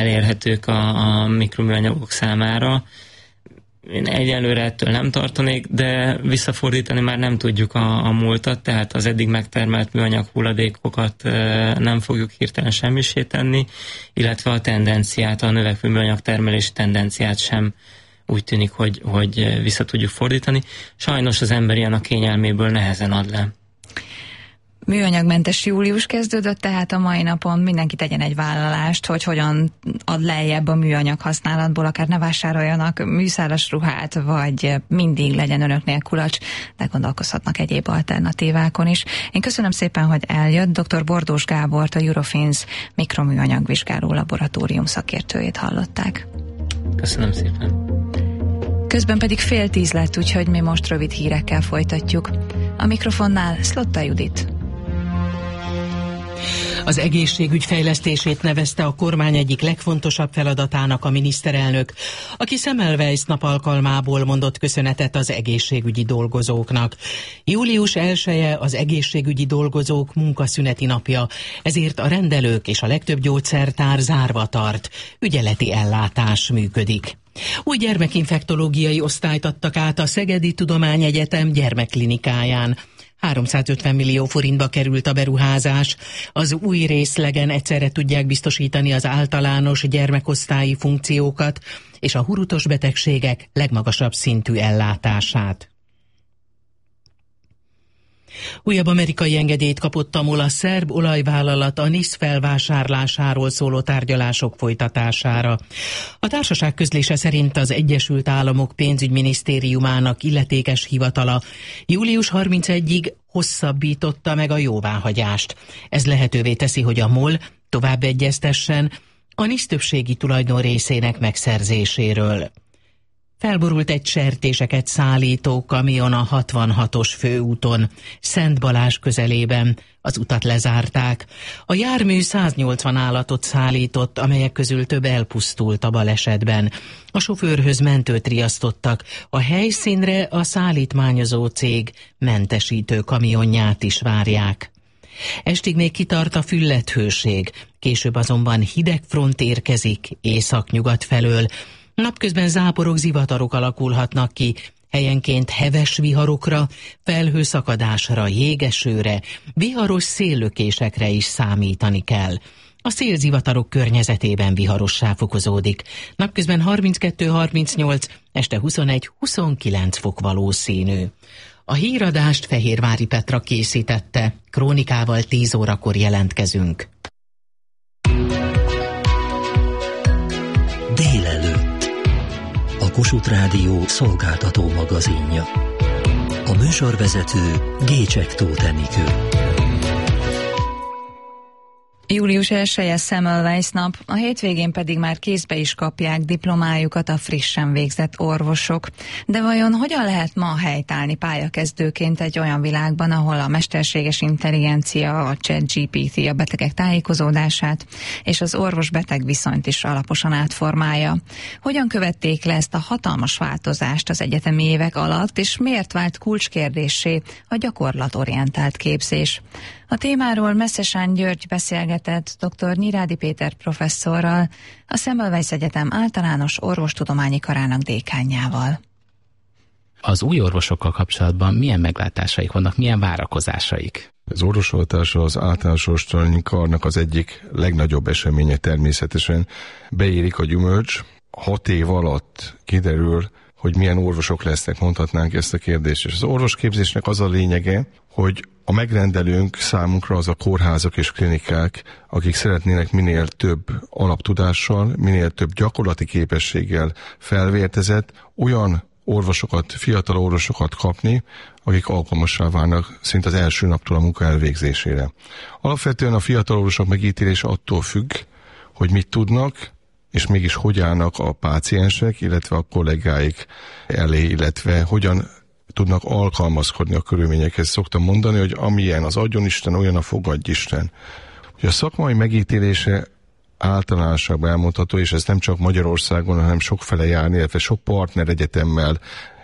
elérhetők a mikroműanyagok számára. Én egyelőre ettől nem tartanék, de visszafordítani már nem tudjuk a múltat, tehát az eddig megtermelt műanyag hulladékokat nem fogjuk hirtelen semmisé tenni, illetve a tendenciát, a növekvő műanyag termelési tendenciát sem úgy tűnik, hogy vissza tudjuk fordítani. Sajnos az ember ilyen a kényelméből nehezen ad le. Műanyagmentes július kezdődött, tehát a mai napon mindenki tegyen egy vállalást, hogy hogyan ad lejjebb a műanyag használatból, akár ne vásároljanak műszálas ruhát, vagy mindig legyen önöknél kulacs, de gondolkozhatnak egyéb alternatívákon is. Én köszönöm szépen, hogy eljött. Dr. Bordós Gábort, a Eurofins mikroműanyagvizsgáló laboratórium szakértőjét hallották. Köszönöm szépen. Közben pedig 9:30 lett, úgyhogy mi most rövid hírekkel folytatjuk. A mikrofonnál Szlotta Judit. Az egészségügy fejlesztését nevezte a kormány egyik legfontosabb feladatának a miniszterelnök, aki Semmelweis nap alkalmából mondott köszönetet az egészségügyi dolgozóknak. Július 1-e az egészségügyi dolgozók munkaszüneti napja, ezért a rendelők és a legtöbb gyógyszertár zárva tart, ügyeleti ellátás működik. Új gyermekinfektológiai osztályt adtak át a Szegedi Tudományegyetem gyermekklinikáján. 350 millió forintba került a beruházás. Az új részlegen egyszerre tudják biztosítani az általános gyermekosztályi funkciókat és a hurutos betegségek legmagasabb szintű ellátását. Újabb amerikai engedélyt kapott a MOL, a szerb olajvállalat a NIS felvásárlásáról szóló tárgyalások folytatására. A társaság közlése szerint az Egyesült Államok pénzügyminisztériumának illetékes hivatala július 31-ig hosszabbította meg a jóváhagyást. Ez lehetővé teszi, hogy a MOL tovább egyeztessen a NIS többségi tulajdon részének megszerzéséről. Felborult egy sertéseket szállító kamion a 66-os főúton, Szent Balázs közelében. Az utat lezárták. A jármű 180 állatot szállított, amelyek közül több elpusztult a balesetben. A sofőrhöz mentőt riasztottak. A helyszínre a szállítmányozó cég mentesítő kamionját is várják. Estig még kitart a füllethőség, később azonban hideg front érkezik északnyugat felől. Napközben záporok, zivatarok alakulhatnak ki, helyenként heves viharokra, felhőszakadásra, jégesőre, viharos széllökésekre is számítani kell. A szélzivatarok környezetében viharossá fokozódik. Napközben 32-38, este 21-29 fok valószínű. A híradást Fehérvári Petra készítette. Krónikával 10 órakor jelentkezünk. Délelőtt. A Kossuth Rádió szolgáltató magazinja. A műsorvezető Gécsek Tóth Enikő. Július 1-e Semmelweis nap, a hétvégén pedig már kézbe is kapják diplomájukat a frissen végzett orvosok. De vajon hogyan lehet ma helytállni pályakezdőként egy olyan világban, ahol a mesterséges intelligencia, a ChatGPT a betegek tájékozódását és az orvos-beteg viszonyt is alaposan átformálja? Hogyan követték le ezt a hatalmas változást az egyetemi évek alatt, és miért vált kulcskérdéssé a gyakorlatorientált képzés? A témáról Meszesán György beszélgetett dr. Nyirádi Péter professzorral, a Semmelweis Egyetem általános orvostudományi karának dékánjával. Az új orvosokkal kapcsolatban milyen meglátásaik vannak, milyen várakozásaik? Az orvosoltás az általános orvostudományi karnak az egyik legnagyobb eseménye természetesen. Beérik a gyümölcs, 6 év alatt kiderül, hogy milyen orvosok lesznek, mondhatnánk ezt a kérdést. És az orvosképzésnek az a lényege, hogy a megrendelőnk számunkra az a kórházak és klinikák, akik szeretnének minél több alaptudással, minél több gyakorlati képességgel felvértezett olyan orvosokat, fiatal orvosokat kapni, akik alkalmassá válnak szinte az első naptól a munka elvégzésére. Alapvetően a fiatal orvosok megítélése attól függ, hogy mit tudnak, és mégis hogy állnak a páciensek, illetve a kollégáik elé, illetve hogyan tudnak alkalmazkodni a körülményekhez. Szoktam mondani, hogy amilyen az adjon Isten, olyan a fogadj Isten. Ugye a szakmai megítélése általánosabb elmondható, és ez nem csak Magyarországon, hanem sokfele járni, illetve sok partner egyetemmel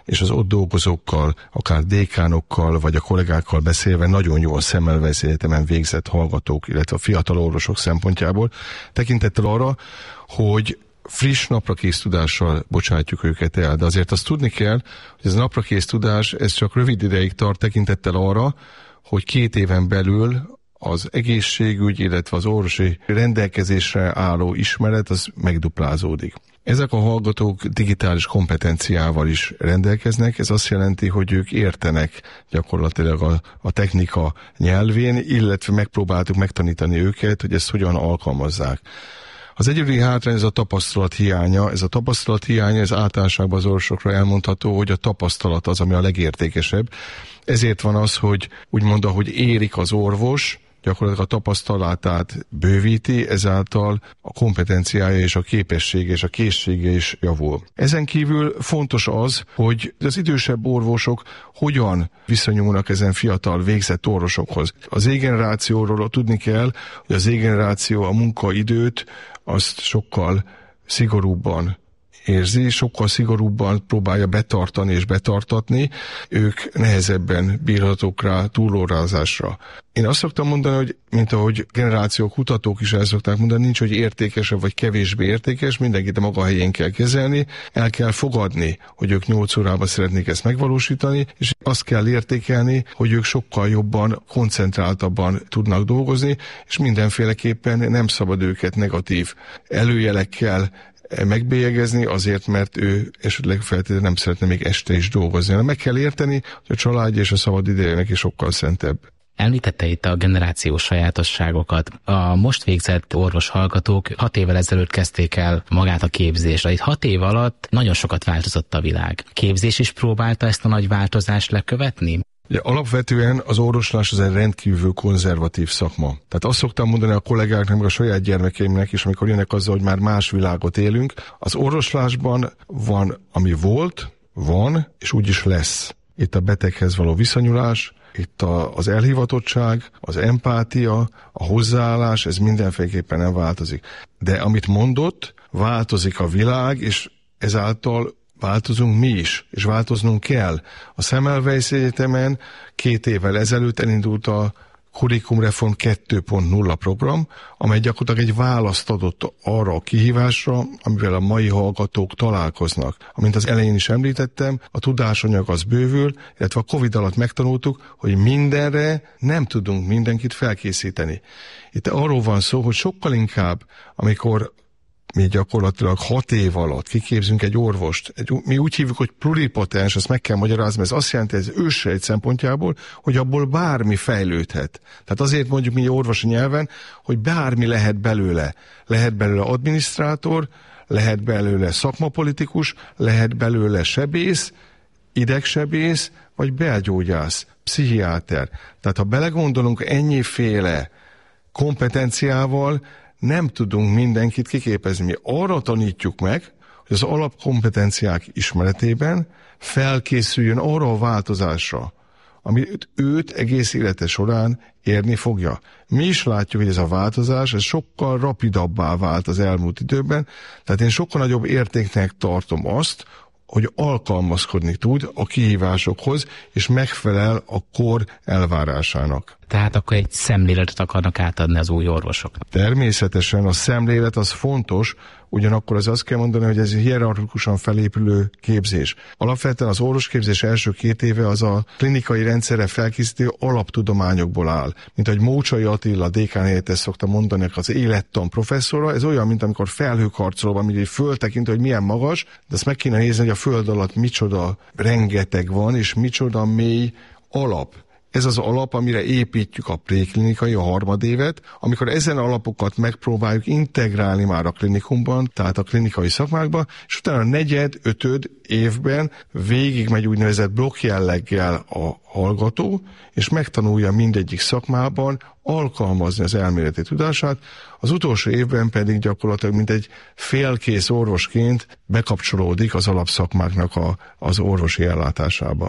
és az ott dolgozókkal, akár dékánokkal, vagy a kollégákkal beszélve nagyon jól Semmelweis Egyetemen végzett hallgatók, illetve a fiatal orvosok szempontjából, tekintettel arra, hogy friss naprakész tudással bocsátjuk őket el. De azért azt tudni kell, hogy ez a naprakész tudás, ez csak rövid ideig tart tekintettel arra, hogy 2 éven belül az egészségügy, illetve az orvosi rendelkezésre álló ismeret az megduplázódik. Ezek a hallgatók digitális kompetenciával is rendelkeznek, ez azt jelenti, hogy ők értenek gyakorlatilag a technika nyelvén, illetve megpróbáltuk megtanítani őket, hogy ezt hogyan alkalmazzák. Az egyedüli hátrány ez a tapasztalat hiánya. Ez a tapasztalat hiánya, ez általánosságban az orvosokra elmondható, hogy a tapasztalat az, ami a legértékesebb. Ezért van az, hogy úgymond, ahogy érik az orvos, gyakorlatilag a tapasztalatát bővíti, ezáltal a kompetenciája és a képessége és a készsége is javul. Ezen kívül fontos az, hogy az idősebb orvosok hogyan viszonyulnak ezen fiatal végzett orvosokhoz. Az Z-generációról tudni kell, hogy az Z-generáció a munkaidőt azt sokkal szigorúbban érzi, sokkal szigorúbban próbálja betartani és betartatni, ők nehezebben bírhatók rá túlórázásra. Én azt szoktam mondani, hogy mint ahogy generációk, kutatók is el szokták mondani, nincs, hogy értékesebb vagy kevésbé értékes, mindenkit a maga helyén kell kezelni, el kell fogadni, hogy ők 8 órában szeretnék ezt megvalósítani, és azt kell értékelni, hogy ők sokkal jobban, koncentráltabban tudnak dolgozni, és mindenféleképpen nem szabad őket negatív előjelekkel megbélyegezni azért, mert ő esetleg feltétlenül nem szeretne még este is dolgozni. Meg kell érteni, hogy a családja és a szabad idejének is sokkal szentebb. Említette itt a generációs sajátosságokat. A most végzett orvos hallgatók 6 évvel ezelőtt kezdték el magát a képzést. Itt 6 év alatt nagyon sokat változott a világ. Képzés is próbálta ezt a nagy változást lekövetni? Ugye, alapvetően az orvoslás az egy rendkívül konzervatív szakma. Tehát azt szoktam mondani a kollégáknak, meg a saját gyermekeimnek is, amikor jönnek azzal, hogy már más világot élünk. Az orvoslásban van, ami volt, van, és úgy is lesz. Itt a beteghez való viszonyulás, itt az elhivatottság, az empátia, a hozzáállás, ez mindenféleképpen nem változik. De amit mondott, változik a világ, és ezáltal változunk mi is, és változnunk kell. A Semmelweis Egyetemen 2 évvel ezelőtt elindult a Kurikulumreform 2.0 program, amely gyakorlatilag egy választ adott arra a kihívásra, amivel a mai hallgatók találkoznak. Amint az elején is említettem, a tudásanyag az bővül, illetve a Covid alatt megtanultuk, hogy mindenre nem tudunk mindenkit felkészíteni. Itt arról van szó, hogy sokkal inkább, amikor mi gyakorlatilag 6 év alatt kiképzünk egy orvost. Mi úgy hívjuk, hogy pluripotens, ezt meg kell magyarázni, mert ez azt jelenti, ez őssejt szempontjából, hogy abból bármi fejlődhet. Tehát azért mondjuk mi orvosi nyelven, hogy bármi lehet belőle. Lehet belőle adminisztrátor, lehet belőle szakmapolitikus, lehet belőle sebész, idegsebész, vagy belgyógyász, pszichiáter. Tehát ha belegondolunk ennyiféle kompetenciával, nem tudunk mindenkit kiképezni. Mi arra tanítjuk meg, hogy az alapkompetenciák ismeretében felkészüljön arra a változásra, amit őt egész élete során érni fogja. Mi is látjuk, hogy ez a változás, ez sokkal rapidabbá vált az elmúlt időben, tehát én sokkal nagyobb értéknek tartom azt, hogy alkalmazkodni tud a kihívásokhoz, és megfelel a kor elvárásának. Tehát akkor egy szemléletet akarnak átadni az új orvosoknak. Természetesen a szemlélet az fontos, ugyanakkor az azt kell mondani, hogy ez hierarchikusan felépülő képzés. Alapvetően az orvosképzés első 2 éve az a klinikai rendszerre felkészítő alaptudományokból áll. Mint ahogy Mócsai Attila dékán helyettes szokta mondani, az élettan professzora, ez olyan, mint amikor felhőkarcoló van, hogy föltekintő, hogy milyen magas, de azt meg kéne nézni, hogy a föld alatt micsoda rengeteg van, és micsoda mély alap. Ez az alap, amire építjük a préklinikai, a harmadévet, amikor ezen alapokat megpróbáljuk integrálni már a klinikumban, tehát a klinikai szakmákban, és utána a 4., 5. évben végigmegy úgynevezett blokkjelleggel a hallgató, és megtanulja mindegyik szakmában alkalmazni az elméleti tudását, az utolsó évben pedig gyakorlatilag mint egy félkész orvosként bekapcsolódik az alapszakmáknak az orvosi ellátásába.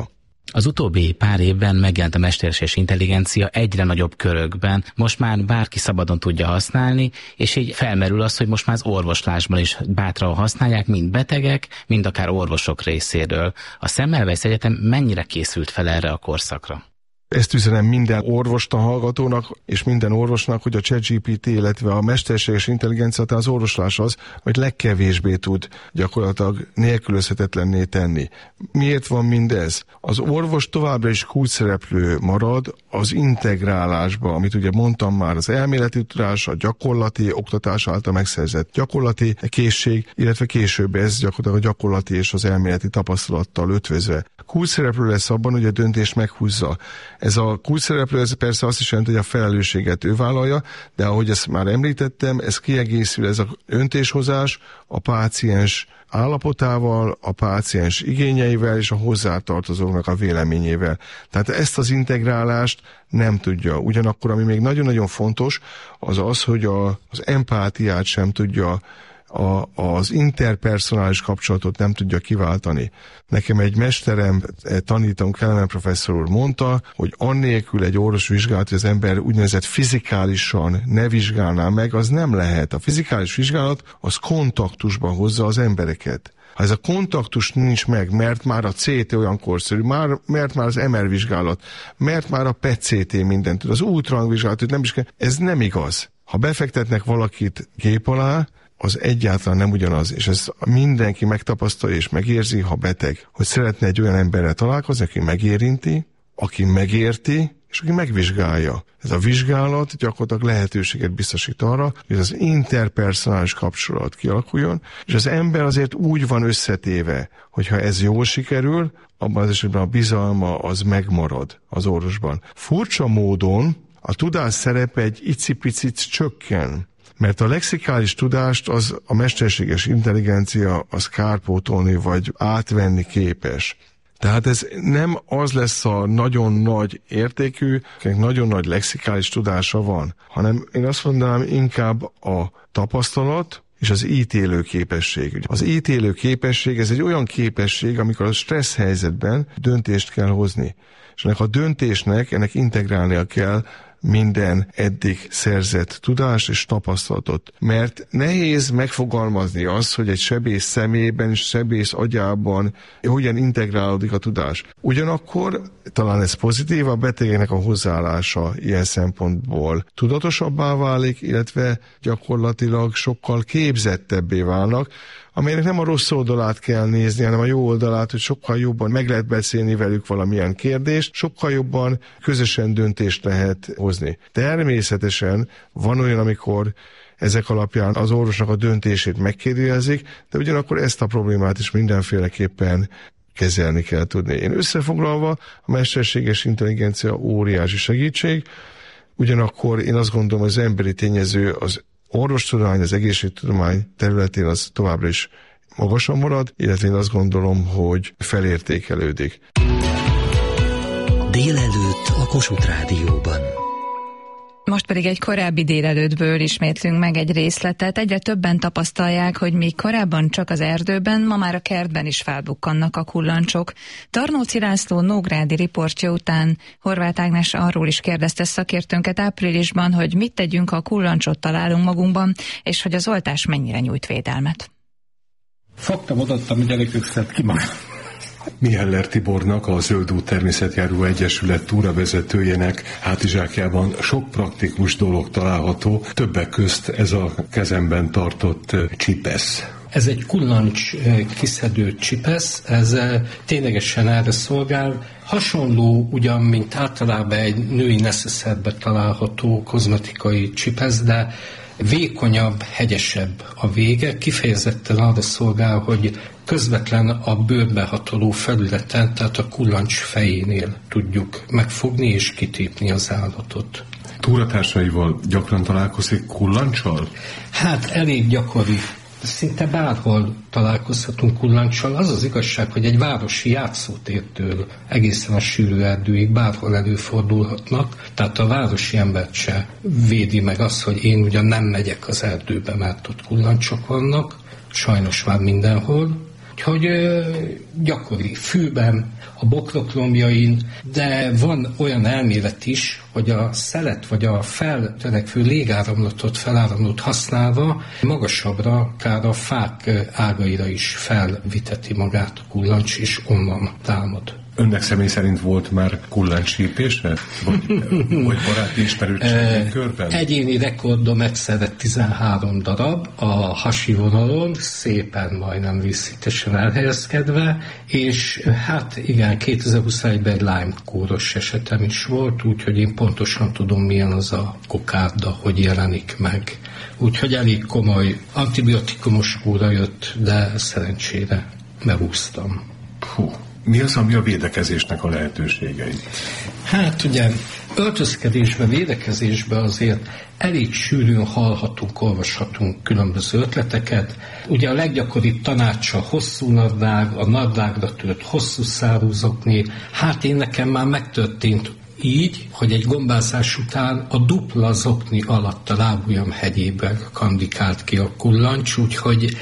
Az utóbbi pár évben megjelent a mesterséges intelligencia egyre nagyobb körökben. Most már bárki szabadon tudja használni, és így felmerül az, hogy most már az orvoslásban is bátran használják, mind betegek, mind akár orvosok részéről. A Semmelweis Egyetem mennyire készült fel erre a korszakra? Ezt üzenem minden orvosta hallgatónak, és minden orvosnak, hogy a ChatGPT, illetve a mesterséges intelligencia, az orvoslás az, hogy legkevésbé tud gyakorlatilag nélkülözhetetlenné tenni. Miért van mindez? Az orvos továbbra is kulcsszereplő marad az integrálásba, amit ugye mondtam már, az elméleti tudás, a gyakorlati oktatás által megszerzett gyakorlati készség, illetve később ez gyakorlatilag a gyakorlati és az elméleti tapasztalattal ötvözve. Kulcsszereplő lesz abban, hogy a döntést meghúzza. Ez a kulcsszereplő, ez persze azt is jelenti, hogy a felelősséget ő vállalja, de ahogy ezt már említettem, ez kiegészül, ez a döntéshozás a páciens állapotával, a páciens igényeivel és a hozzátartozóknak a véleményével. Tehát ezt az integrálást nem tudja. Ugyanakkor, ami még nagyon-nagyon fontos, az az, hogy az empátiát sem tudja, az interpersonális kapcsolatot nem tudja kiváltani. Nekem egy mesterem, tanítom, Kelemen professzor úr mondta, hogy annélkül egy orvos vizsgálat, hogy az ember úgynevezett fizikálisan ne vizsgálná meg, az nem lehet. A fizikális vizsgálat az kontaktusba hozza az embereket. Ha ez a kontaktus nincs meg, mert már a CT olyan korszerű, mert már az MR vizsgálat, mert már a PET-CT mindent tud, az ultrahang vizsgálat, nem is kell, ez nem igaz. Ha befektetnek valakit gép alá, az egyáltalán nem ugyanaz, és ezt mindenki megtapasztalja és megérzi, ha beteg, hogy szeretne egy olyan emberrel találkozni, aki megérinti, aki megérti, és aki megvizsgálja. Ez a vizsgálat gyakorlatilag lehetőséget biztosít arra, hogy az interpersonális kapcsolat kialakuljon, és az ember azért úgy van összetéve, hogyha ez jól sikerül, abban az esetben a bizalma az megmarad az orvosban. Furcsa módon a tudás szerepe egy icipicit csökken, mert a lexikális tudást az a mesterséges intelligencia az kárpótolni vagy átvenni képes. Tehát ez nem az lesz a nagyon nagy értékű, akinek nagyon nagy lexikális tudása van, hanem én azt mondanám inkább a tapasztalat és az ítélő képesség. Az ítélő képesség, ez egy olyan képesség, amikor a stressz helyzetben döntést kell hozni. És ennek a döntésnek, ennek integrálnia kell minden eddig szerzett tudás és tapasztalatot. Mert nehéz megfogalmazni azt, hogy egy sebész szemében és sebész agyában hogyan integrálódik a tudás. Ugyanakkor talán ez pozitív, a betegeknek a hozzáállása ilyen szempontból tudatosabbá válik, illetve gyakorlatilag sokkal képzettebbé válnak, amelynek nem a rossz oldalát kell nézni, hanem a jó oldalát, hogy sokkal jobban meg lehet beszélni velük valamilyen kérdést, sokkal jobban közösen döntést lehet hozni. Természetesen van olyan, amikor ezek alapján az orvosnak a döntését megkérdőjelezik, de ugyanakkor ezt a problémát is mindenféleképpen kezelni kell tudni. Én összefoglalva, a mesterséges intelligencia óriási segítség, ugyanakkor én azt gondolom, hogy az emberi tényező az orvostudomány, az egészségtudomány területén az továbbra is magasan marad, illetve én azt gondolom, hogy felértékelődik. Délelőtt a Kossuth Rádióban. Most pedig egy korábbi délelőttből ismétlünk meg egy részletet. Egyre többen tapasztalják, hogy míg korábban csak az erdőben, ma már a kertben is felbukkannak a kullancsok. Tarnóci László nógrádi riportja után Horváth Ágnes arról is kérdezte szakértőnket áprilisban, hogy mit tegyünk, ha a kullancsot találunk magunkban, és hogy az oltás mennyire nyújt védelmet. Fogtam, odaadtam, gyerekük szed ki magam. Miheller Tibornak, a Zöld Út Természetjáró Egyesület túravezetőjének hátizsákjában sok praktikus dolog található, többek közt ez a kezemben tartott csipesz. Ez egy kullancs kiszedő csipesz, ez ténylegesen erre szolgál. Hasonló ugyan, mint általában egy női neszesszerben található kozmetikai csipesz, de vékonyabb, hegyesebb a vége, kifejezetten arra szolgál, hogy közvetlen a bőrbe hatoló felületen, tehát a kullancs fejénél tudjuk megfogni és kitépni az állatot. Túratársaival gyakran találkozik kullancsal? Hát elég gyakori. Szinte bárhol találkozhatunk kullancsal. Az az igazság, hogy egy városi játszótértől egészen a sűrű erdőig bárhol előfordulhatnak, tehát a városi embert se védi meg az, hogy én ugyan nem megyek az erdőbe, mert ott kullancsok vannak, sajnos már mindenhol. Úgyhogy gyakori fűben, a bokroklombjain, de van olyan elmélet is, hogy a szelet vagy a feltörekvő légáramlatot, feláramlót használva magasabbra, akár a fák ágaira is felviteti magát a kullancs, és onnan támad. Önnek személy szerint volt már kullancsípése? Vagy baráti ismerőtségi körben? Egyéni rekordom egyszerre 13 darab a hasi vonalon, szépen majdnem vízszintesen elhelyezkedve, és hát igen, 2021-ben egy Lyme-kóros esetem is volt, úgyhogy én pontosan tudom, milyen az a kokárda, hogy jelenik meg. Úgyhogy elég komoly antibiotikumos kúra jött, de szerencsére megúsztam. Mi az, ami a védekezésnek a lehetőségei? Hát ugye öltözkedésben, védekezésben azért elég sűrűn hallhatunk, olvashatunk különböző ötleteket. Ugye a leggyakoribb tanácsa hosszú nadrág, a nadrágra tört hosszú szárú zokni. Hát én nekem már megtörtént így, hogy egy gombázás után a dupla zokni alatt a lábujjam hegyében kandikált ki a kullancs, úgyhogy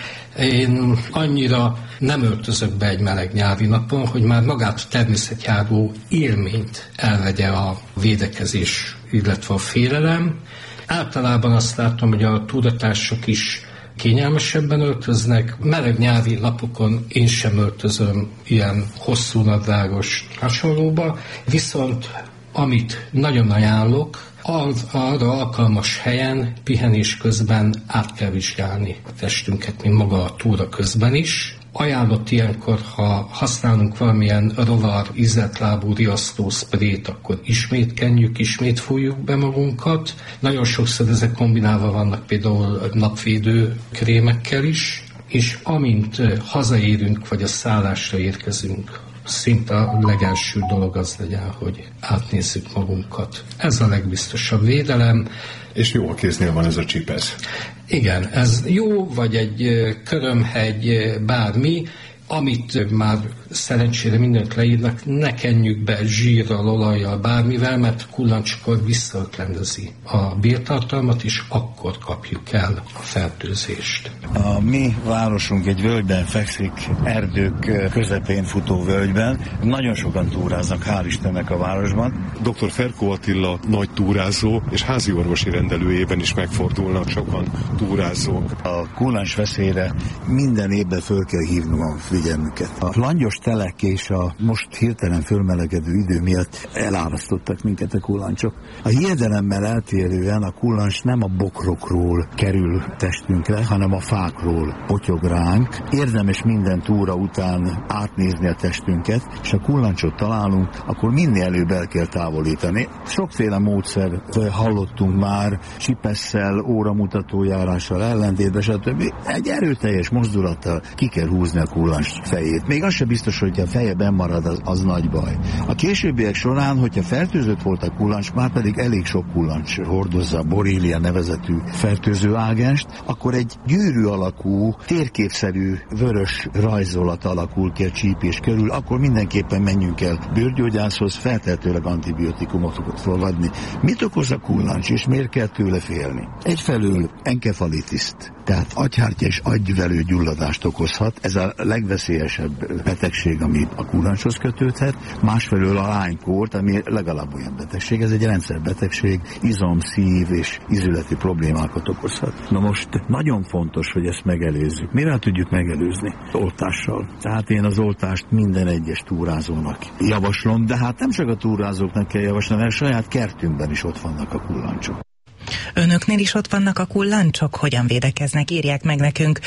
én annyira nem öltözök be egy meleg nyári napon, hogy már magát a természetjáró élményt elvegye a védekezés, illetve a félelem. Általában azt látom, hogy a túratársak is kényelmesebben öltöznek. Meleg nyári napokon én sem öltözöm ilyen hosszú nadrágos hasonlóba, viszont amit nagyon ajánlok, arra alkalmas helyen, pihenés közben át kell vizsgálni a testünket, mint maga a túra közben is. Ajánlott ilyenkor, ha használunk valamilyen rovar, ízeltlábú riasztószprét, akkor ismét kenjük, ismét fújjuk be magunkat. Nagyon sokszor ezek kombinálva vannak például napvédő krémekkel is, és amint hazaérünk, vagy a szállásra érkezünk, szinte a legelső dolog az legyen, hogy átnézzük magunkat. Ez a legbiztosabb védelem. És jó, a kéznél van ez a csipesz. Igen, ez jó, vagy egy körömhegy, bármi, amit már szerencsére mindent leírnak, ne kenjük be zsírral, olajjal, bármivel, mert kullancskor visszaötlendezi a béltartalmat, és akkor kapjuk el a fertőzést. A mi városunk egy völgyben fekszik, erdők közepén futó völgyben. Nagyon sokan túráznak, hál' Istennek a városban. Dr. Ferkó Attila nagy túrázó, és házi orvosi rendelőjében is megfordulnak sokan túrázók. A kullancs veszélyre minden évben föl kell hívnom a figyelmüket. A langyos telek és a most hirtelen fölmelegedő idő miatt elárasztottak minket a kullancsok. A hiedelemmel eltérően a kullancs nem a bokrokról kerül testünkre, hanem a fákról potyog ránk. Érdemes minden túra után átnézni a testünket, és ha kullancsot találunk, akkor minél előbb el kell távolítani. Sokféle módszer hallottunk már, csipesszel, óramutatójárással ellentétben, stb. Egy erőteljes mozdulattal ki kell húzni a kullancs fejét. Még az sem biztos, hogy a feje benn marad, az nagy baj. A későbbiek során, hogyha fertőzött volt a kullancs, már pedig elég sok kullancs hordozza a Borrelia nevezetű fertőző ágenst, akkor egy gyűrű alakú, térképszerű vörös rajzolat alakul ki a csípés körül, akkor mindenképpen menjünk el bőrgyógyászhoz, feltehetőleg antibiotikumot fogadni. Mit okoz a kullancs, és miért kell tőle félni? Egyfelől enkefalitiszt, tehát agyhártya és agyvelő gyulladást okozhat. Ez a legveszélyesebb betegség, ami a kullancshoz kötődhet. Másfelől a Lyme-kórt, ami legalább olyan betegség. Ez egy rendszerbetegség, izom, szív és ízületi problémákat okozhat. Na most nagyon fontos, hogy ezt megelőzzük. Mivel tudjuk megelőzni? Oltással. Tehát én az oltást minden egyes túrázónak javaslom, de hát nem csak a túrázóknak kell javaslani, mert saját kertünkben is ott vannak a kullancsok. Önöknél is ott vannak a kullancsok? Hogyan védekeznek? Írják meg nekünk.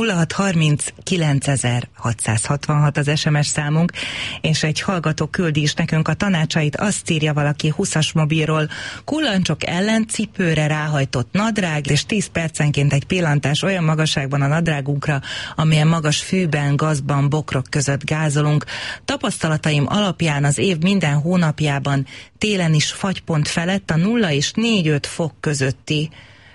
0630 9666 az SMS számunk, és egy hallgató küldi is nekünk a tanácsait. Azt írja valaki 20-as mobilról: kullancsok ellen cipőre ráhajtott nadrág, és 10 percenként egy pillantás olyan magasságban a nadrágunkra, amilyen magas fűben, gazban, bokrok között gázolunk. Tapasztalataim alapján az év minden hónapjában télen is fagypont felett a 0 és 4-5 fok közötti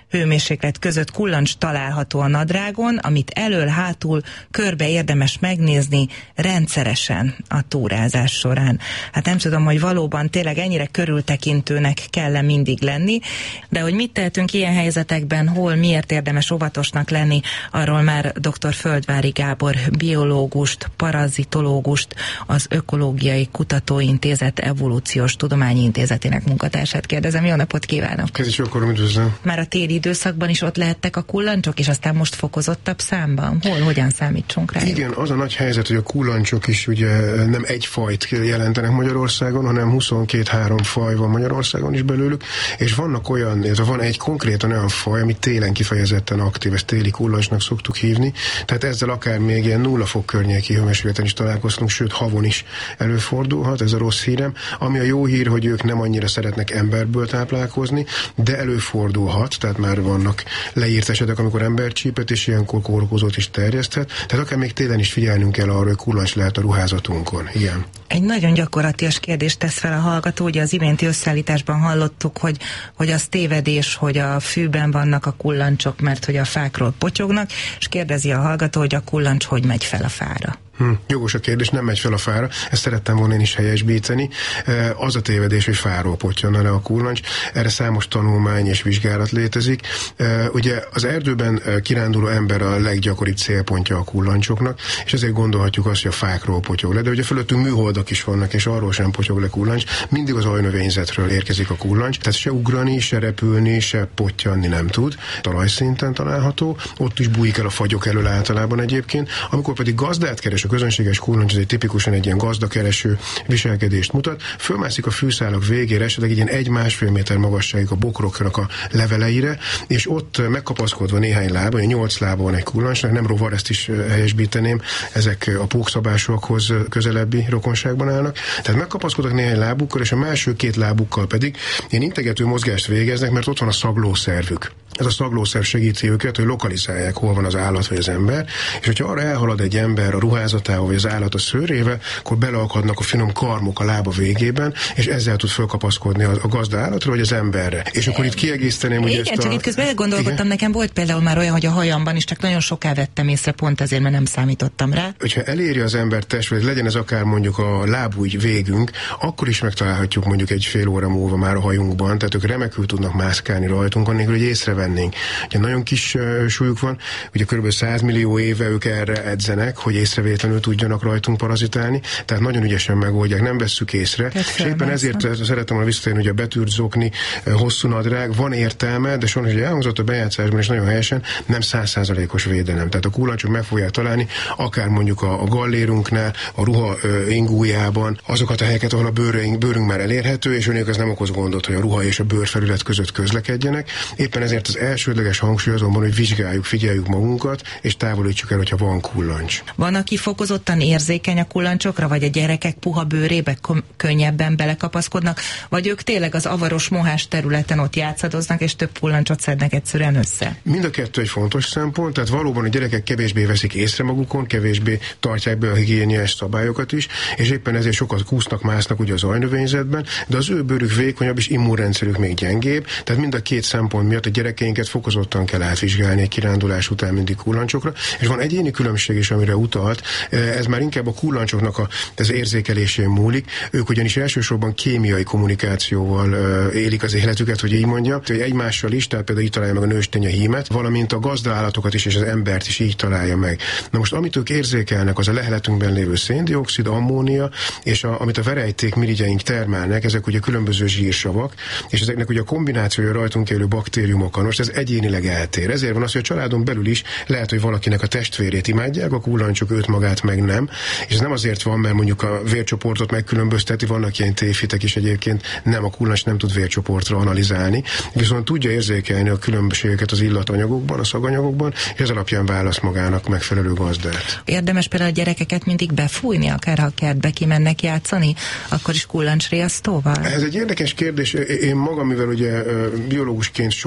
hőmérséklet között kullancs található a nadrágon, amit elől-hátul körbe érdemes megnézni rendszeresen a túrázás során. Hát nem tudom, hogy valóban tényleg ennyire körültekintőnek kell mindig lenni, de hogy mit tehetünk ilyen helyzetekben, hol, miért érdemes óvatosnak lenni, arról már dr. Földvári Gábor biológust, parazitológust, az Ökológiai Kutatóintézet Evolúciós Tudományi Intézetének munkatársát kérdezem. Jó napot kívánok! Kezdjük akkor, üdvözlöm! Már a téli időszakban is ott lehettek a kullancsok, és aztán most fokozottabb számban? Hol, hogyan számítsunk rá? Igen, az a nagy helyzet, hogy a kullancsok is ugye nem egy fajt jelentenek Magyarországon, hanem 22-3 faj van Magyarországon is belőlük, és vannak olyan, van egy konkrétan olyan faj, ami télen kifejezetten aktív, ezt téli kullancsnak szoktuk hívni, tehát ezzel akár még ilyen 0 fok környéki hőmérsékleten is találkoztunk, sőt havon is előfordulhat, ez a rossz hírem. Ami a jó hír, hogy ők nem annyira szeretnek emberből táplálkozni, de előfordulhat, tehát már vannak leírt esetek, amikor ember csípett, és ilyenkor kórokozót is terjeszthet, tehát akár még télen is figyelnünk kell arra, hogy kullancs lehet a ruházatunkon. Igen. Egy nagyon gyakorlatias kérdést tesz fel a hallgató, ugye az iménti összeállításban hallottuk, hogy az tévedés, hogy a fűben vannak a kullancsok, mert hogy a fákról potyognak, és kérdezi a hallgató, hogy a kullancs hogy megy fel a fára. Jogos a kérdés, nem megy fel a fára, ezt szerettem volna én is helyesbíteni. Az a tévedés, hogy fáról pottyanna le a kullancs, erre számos tanulmány és vizsgálat létezik. Ugye az erdőben kiránduló ember a leggyakoribb célpontja a kullancsoknak, és ezért gondolhatjuk azt, hogy a fákról potyog le, de ugye fölöttünk műholdak is vannak, és arról sem potyog le kullancs, mindig az aljnövényzetről érkezik a kullancs, tehát se ugrani, se repülni, se pottyanni nem tud, talajszinten található, ott is bújik el a fagyok elől általában egyébként, amikor pedig gazdát keres a közönséges kullancs, ez egy tipikusan egy ilyen gazdakereső viselkedést mutat, fölmászik a fűszálak végére, esetleg egy ilyen 1-1,5 méter magasságig a bokroknak a leveleire, és ott megkapaszkodva néhány lába, 8 lába van egy kullancsnak, nem rovar, ezt is helyesbíteném, ezek a pókszabásúakhoz közelebbi rokonságban állnak, tehát megkapaszkodnak néhány lábukkal, és a másik 2 lábukkal pedig ilyen integető mozgást végeznek, mert ott van a szaglószervük. Ez a szaglószerv segíti őket, hogy lokalizálják, hol van az állat vagy az ember, és hogyha arra elhalad egy ember a ruházatával vagy az állat a szőrével, akkor beleakadnak a finom karmok a lába végében, és ezzel tud fölkapaszkodni a gazda állatra vagy az emberre. És akkor itt kiegészíteném, hogy igen, csak itt közben gondolkodtam, nekem volt például már olyan, hogy a hajamban is csak nagyon soká vettem észre, pont ezért, mert nem számítottam rá. Hogyha eléri az ember testvér, legyen ez akár mondjuk a lábúj végünk, akkor is megtalálhatjuk mondjuk egy fél óra múlva már a hajunkban, tehát ők remekül tudnak mászkálni rajtunk, annélkül, hogy észrevennénk. Ugye nagyon kis súlyuk van, ugye kb. 100 millió éve ők erre edzenek, hogy észrevétlenül tudjanak rajtunk parazitálni, tehát nagyon ügyesen megoldják, nem vesszük észre. És éppen ezért szeretem volna visszatérni, hogy a betűrt zokni, hosszú nadrág, van értelme, de sajnos, hogy elhangzott a bejátszásban is nagyon helyesen, nem 100%-os védelem. Tehát a kullancsok meg fogják találni, akár mondjuk a gallérunknál, a ruha ingújában, azokat a helyeket, ahol a bőrünk már elérhető, és önök ez nem okoz gondot, hogy a ruha és a bőrfelület között közlekedjenek. Éppen ezért az elsődleges hangsúly azonban, hogy vizsgáljuk, figyeljük magunkat, és távolítsuk el, hogyha van kullancs. Van, aki fokozottan érzékeny a kullancsokra, vagy a gyerekek puha bőrébe könnyebben belekapaszkodnak, vagy ők tényleg az avaros mohás területen ott játszadoznak, és több kullancsot szednek egyszerűen össze? Mind a kettő egy fontos szempont, tehát valóban a gyerekek kevésbé veszik észre magukon, kevésbé tartják be a higiéniás szabályokat is, és éppen ezért sokat kúsznak, másznak ugye az aljnövényzetben, de az ő bőrük vékonyabb és immunrendszerük még gyengébb, tehát mind a két szempont miatt a gyerekeinket fokozottan kell átvizsgálni egy kirándulás után mindig kullancsokra, és van egyéni különbség is, amire utalt, ez már inkább a kullancsoknak az érzékelésén múlik, ők ugyanis elsősorban kémiai kommunikációval élik az életüket, hogy így mondja, hogy egymással is, tehát például így találja meg a nőstény a hímet, valamint a gazdaállatokat is és az embert is így találja meg. Na most amit ők érzékelnek, az a leheletünkben lévő széndioxid, ammónia, és amit a verejték mirigyeink termelnek, ezek ugye különböző zsírsavak, és ezeknek ugye a kombinációja rajtunk élő baktériumokkal. Most ez egyénileg eltér. Ezért van az, hogy a családon belül is lehet, hogy valakinek a testvérét imádják, a kullancsok őt magát meg nem. És ez nem azért van, mert mondjuk a vércsoportot megkülönbözteti, vannak ilyen tévhitek is egyébként, nem, a kullancs nem tud vércsoportra analizálni, viszont tudja érzékelni a különbségeket az illatanyagokban, a szaganyagokban, és ez alapján választ magának megfelelő gazdát. Érdemes például a gyerekeket mindig befújni, akár ha kertbe kimennek játszani, akkor is kullancsriasztóval? Ez egy érdekes kérdés. Én magam, mivel ugye biológusként sokat járok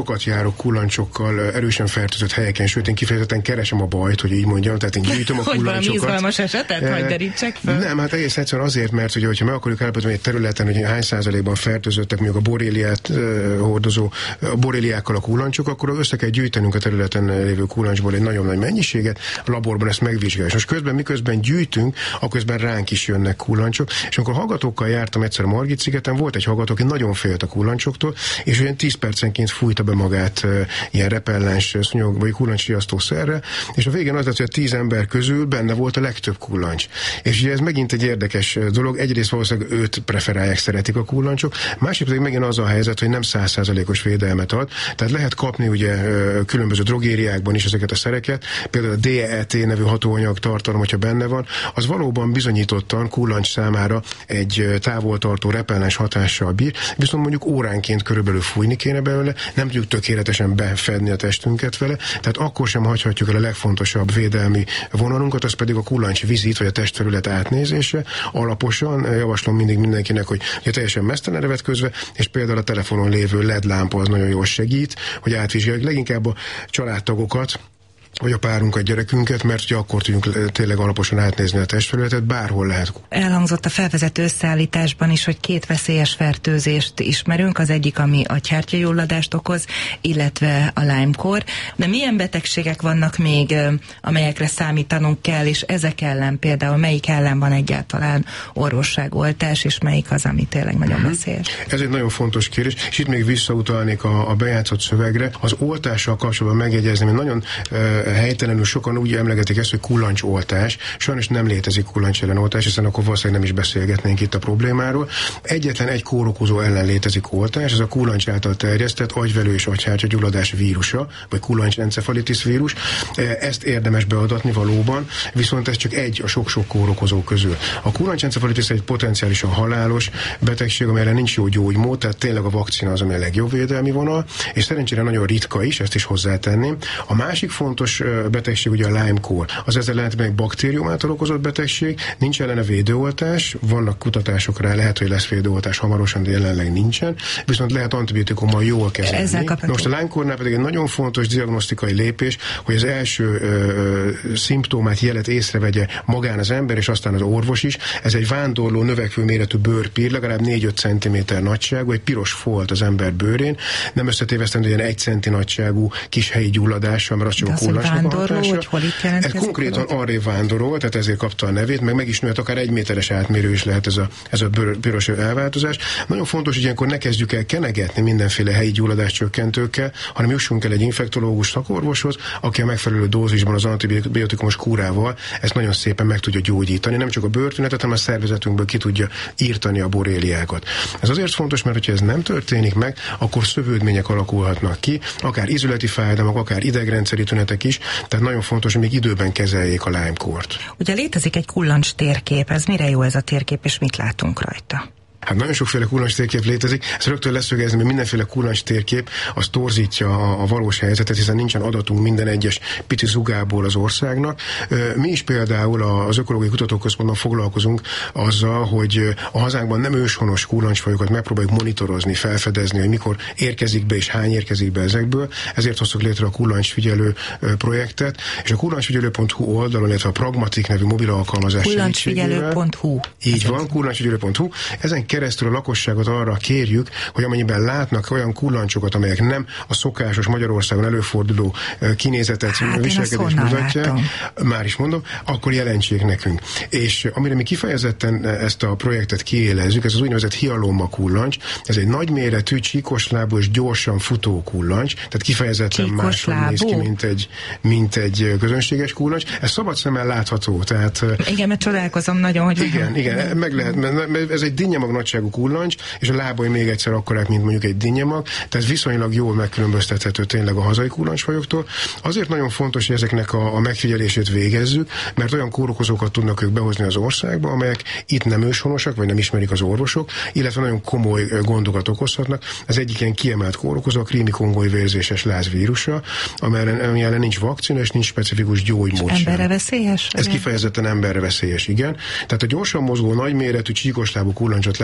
járok kullancsokkal erősen fertőzött helyeken, sőt én kifejezetten keresem a bajt, hogy így mondjam, tehát én gyűjtöm a kullancsokat. Hogy valami izgalmas esetet, hogy derítsek fel? Nem, hát egész egyszerűen azért, mert ugye, hogyha meg akarjuk állapítani egy területen, hogy hány százalékban fertőzöttek mondjuk a borréliát hordozó borréliákkal a kullancok, akkor össze kell gyűjtenünk a területen lévő kullancsból egy nagyon nagy mennyiséget, a laborban ezt megvizsgáljuk. Most közben, miközben gyűjtünk, akközben ránk is jönnek kullancsok, és amikor hallgatókkal jártam egyszer a Margit-szigeten, volt egy hallgató, aki nagyon félt a kullancsoktól, és olyan 10 percenként fújta be magát ilyen repellens szúnyog vagy kullancsriasztószerre, és a végén az lett, hogy a 10 ember közül benne volt a legtöbb kullancs. És ugye ez megint egy érdekes dolog, egyrészt valószínűleg őt preferálják, szeretik a kullancsok, másik pedig megint az a helyzet, hogy nem 100%-os védelmet ad, tehát lehet kapni ugye különböző drogériákban is ezeket a szereket, például a DET nevű hatóanyag tartalom, hogyha benne van, az valóban bizonyítottan kullancs számára egy távoltartó repellens hatással bír, viszont mondjuk óránként körülbelül fújni kéne belőle, nem tudjuk tökéletesen befedni a testünket vele, tehát akkor sem hagyhatjuk el a legfontosabb védelmi vonalunkat, az pedig a kullancs vizit, vagy a testterület átnézése. Alaposan javaslom mindig mindenkinek, hogy teljesen mesztelenre vetközve, és például a telefonon lévő LED lámpa az nagyon jól segít, hogy átvizsgáljuk leginkább a családtagokat, vagy a párunkat, gyerekünket, mert ugye akkor tudjunk tényleg alaposan átnézni a testfelületet, bárhol lehet. Elhangzott a felvezető összeállításban is, hogy 2 veszélyes fertőzést ismerünk, az egyik, ami a gyertyagyulladást okoz, illetve a Lyme-kór. De milyen betegségek vannak még, amelyekre számítanunk kell, és ezek ellen például melyik ellen van egyáltalán orvosságoltás, és melyik az, ami tényleg nagyon veszélyes? Ez egy nagyon fontos kérdés, és itt még visszautalnék a bejátszott szövegre. Az oltással kapcsolatban megjegyezni, hogy nagyon helytelenül sokan úgy emlegetik ezt, hogy kullancsoltás. Sajnos nem létezik kullancs ellenoltás, hiszen akkor valószínűleg nem is beszélgetnénk itt a problémáról. Egyetlen egy kórokozó ellen létezik oltás, ez a kullancs által terjesztett agyvelő és agyhártyagyulladás vírusa, vagy kullancsencefalitis vírus. Ezt érdemes beadatni valóban, viszont ez csak egy a sok-sok kórokozó közül. A kullancsencefalitis egy potenciálisan halálos betegség, amelyre nincs jó gyógymód, tehát tényleg a vakcina az, ami a legjobb védelmi vonal, és szerencsére nagyon ritka is, ezt is hozzátenném. A másik fontos betegség ugye a Lyme-kór. Az ezzel ellentétben egy baktérium által okozott betegség, nincs ellene védőoltás, vannak kutatások rá, lehet, hogy lesz védőoltás hamarosan, de jelenleg nincsen, viszont lehet antibiotikummal jól kezelni. Most a Lyme-kórnál pedig egy nagyon fontos diagnosztikai lépés, hogy az első szimptomát, jelet észrevegye magán az ember, és aztán az orvos is. Ez egy vándorló, növekvő méretű bőrpír, legalább 4-5 cm nagyságú, egy piros folt az ember bőrén, nem összetévesztendő ilyen 1 centi nagyságú kis helyi gyulladással, mert az csak a kullancsnak a hatása. Ez konkrétan arrébb vándorol, tehát ezért kapta a nevét, meg is nőtt, akár 1 méteres átmérő is lehet ez a piros elváltozás. Nagyon fontos, hogy ilyenkor ne kezdjük el kenegetni mindenféle helyi gyulladás csökkentőkkel, hanem jussunk el egy infektológus szakorvoshoz, aki a megfelelő dózisban az antibiotikumos kúrával ezt nagyon szépen meg tudja gyógyítani, nem csak a bőrtünetet, hanem a szervezetünkből ki tudja írtani a borréliákat. Ez azért fontos, mert hogyha ez nem történik meg, akkor szövődmények alakulhatnak ki, akár ízületi fájdalmak, akár idegrendszeri tünetek is, tehát nagyon fontos, hogy még időben kezeljék a Lyme-kórt. Ugye létezik egy kullancs térkép, ez mire jó ez a térkép, és mit látunk rajta? Hát nagyon sokféle kullancs térkép létezik, ezt rögtön leszögezni, mert mindenféle kullancs térkép az torzítja a valós helyzetet, hiszen nincsen adatunk minden egyes pici zugából az országnak. Mi is például az Ökológiai Kutatóközpontban foglalkozunk azzal, hogy a hazánkban nem őshonos kullancsfajokat megpróbáljuk monitorozni, felfedezni, hogy mikor érkezik be és hány érkezik be ezekből. Ezért hoztuk létre a kullancsfigyelő projektet, és a kullancsfigyelő.hu oldalon, illetve a Pragmatik nevű mobil alkalmazás kullancsfigyelő.hu. Így van, kullancsfigyelő.hu. Ezen keresztül a lakosságot arra kérjük, hogy amennyiben látnak olyan kullancsokat, amelyek nem a szokásos Magyarországon előforduló kinézetet, viselkedést mutatják, már is mondom, akkor jelentsék nekünk. És amire mi kifejezetten ezt a projektet kiélezzük, ez az úgynevezett hialoma kullancs, ez egy nagyméretű, csíkoslábú és gyorsan futó kullancs, tehát kifejezetten máshogy néz ki, mint egy közönséges kullancs. Ez szabad szemmel látható. Tehát, igen, mert csodálkozom nagyon, hogy... Igen, meg lehet, mert ez egy dinnyemag nagyságú kullancs, és a lábai még egyszer akkorák, mint mondjuk egy dinnyemag, tehát viszonylag jól megkülönböztethető tényleg a hazai kullancsfajoktól. Azért nagyon fontos, hogy ezeknek a megfigyelését végezzük, mert olyan kórokozókat tudnak ők behozni az országba, amelyek itt nem őshonosak, vagy nem ismerik az orvosok, illetve nagyon komoly gondokat okozhatnak. Az egyik ilyen kiemelt kórokozó a krími-kongói vérzéses láz vírusa, ami ellen nincs vakcina, és nincs specifikus gyógymód. Emberre veszélyes? Ez kifejezetten emberre veszélyes, igen. Tehát a gyorsan mozgó, nagyméretű, csíkoslábú kullancsot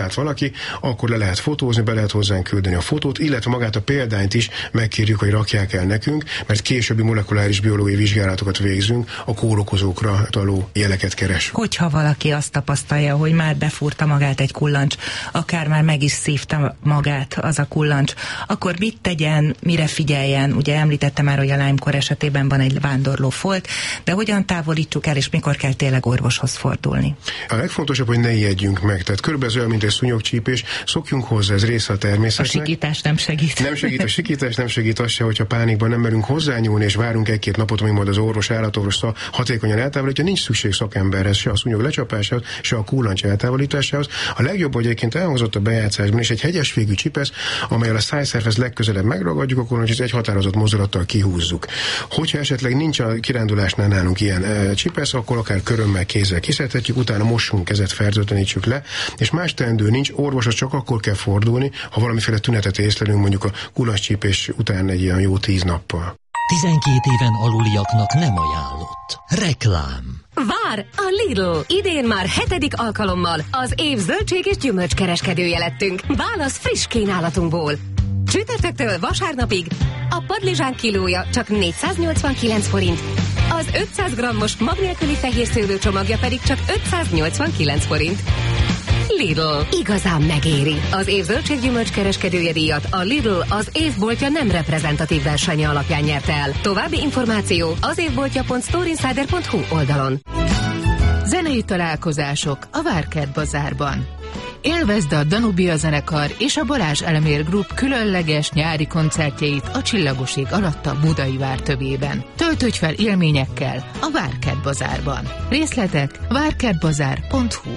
lát valaki, akkor le lehet fotózni, be lehet hozzánk küldeni a fotót, illetve magát a példányt is megkérjük, hogy rakják el nekünk, mert későbbi molekuláris biológiai vizsgálatokat végzünk, a kórokozókra taló jeleket keresünk. Hogyha valaki azt tapasztalja, hogy már befúrta magát egy kullancs, akár már meg is szívta magát az a kullancs, akkor mit tegyen, mire figyeljen? Ugye említette már, hogy a Lyme-kor esetében van egy vándorló folt, de hogyan távolítsuk el, és mikor kell tényleg orvoshoz fordulni? A legfontosabb, hogy ne ijedjünk meg. Tehát körülbelül olyan, mint egy szúnyogcsípés, szokjunk hozzá, ez része a természetnek. A sikítás nem segít. Nem segít a sikítás, nem segít az se, hogyha pánikban nem merünk hozzányúlni, és várunk egy-két napot, amíg majd az orvos, állatorvos hatékonyan eltávolítja, nincs szükség szakemberhez, se a szúnyog lecsapásához, se a kullancs eltávolításához. A legjobb, hogy egyébként elhangzott a bejátszásban is egy hegyes végű csipesz, amelyel a szájszervhez legközelebb megragadjuk, akkor hogy egy határozott mozdulattal kihúzzuk. Hogyha esetleg nincs a kirándulásnál nálunk ilyen csipesz, akkor akár körömmel, kézzel kiszedhetjük, utána mossunk kezet, fertőtlenítsük le, és más teendő nincs, orvoshoz csak akkor kell fordulni, ha valamiféle tünetet észlelünk, mondjuk a kullancscsípés után egy ilyen jó 10 nappal. 12 éven aluliaknak nem ajánlott. Reklám. Vár a Lidl! Idén már 7. alkalommal az év zöldség és gyümölcskereskedője lettünk. Válasz friss kínálatunkból. Csütörtöktől vasárnapig a padlizsán kilója csak 489 forint, az 500 g-os mag nélküli fehérszőlő csomagja pedig csak 589 forint. Lidl. Igazán megéri. Az év zöldséggyümölcs kereskedője díjat a Lidl az évboltja nem reprezentatív versenye alapján nyerte el. További információ az évboltja.storeinsider.hu oldalon. Zenei találkozások a Várkert Bazárban. Élvezd a Danubia zenekar és a Balázs Elemér Group különleges nyári koncertjeit a Csillagos ég alatt a Budai Vár tövében. Töltődj fel élményekkel a Várkert Bazárban. Részletek várkertbazár.hu.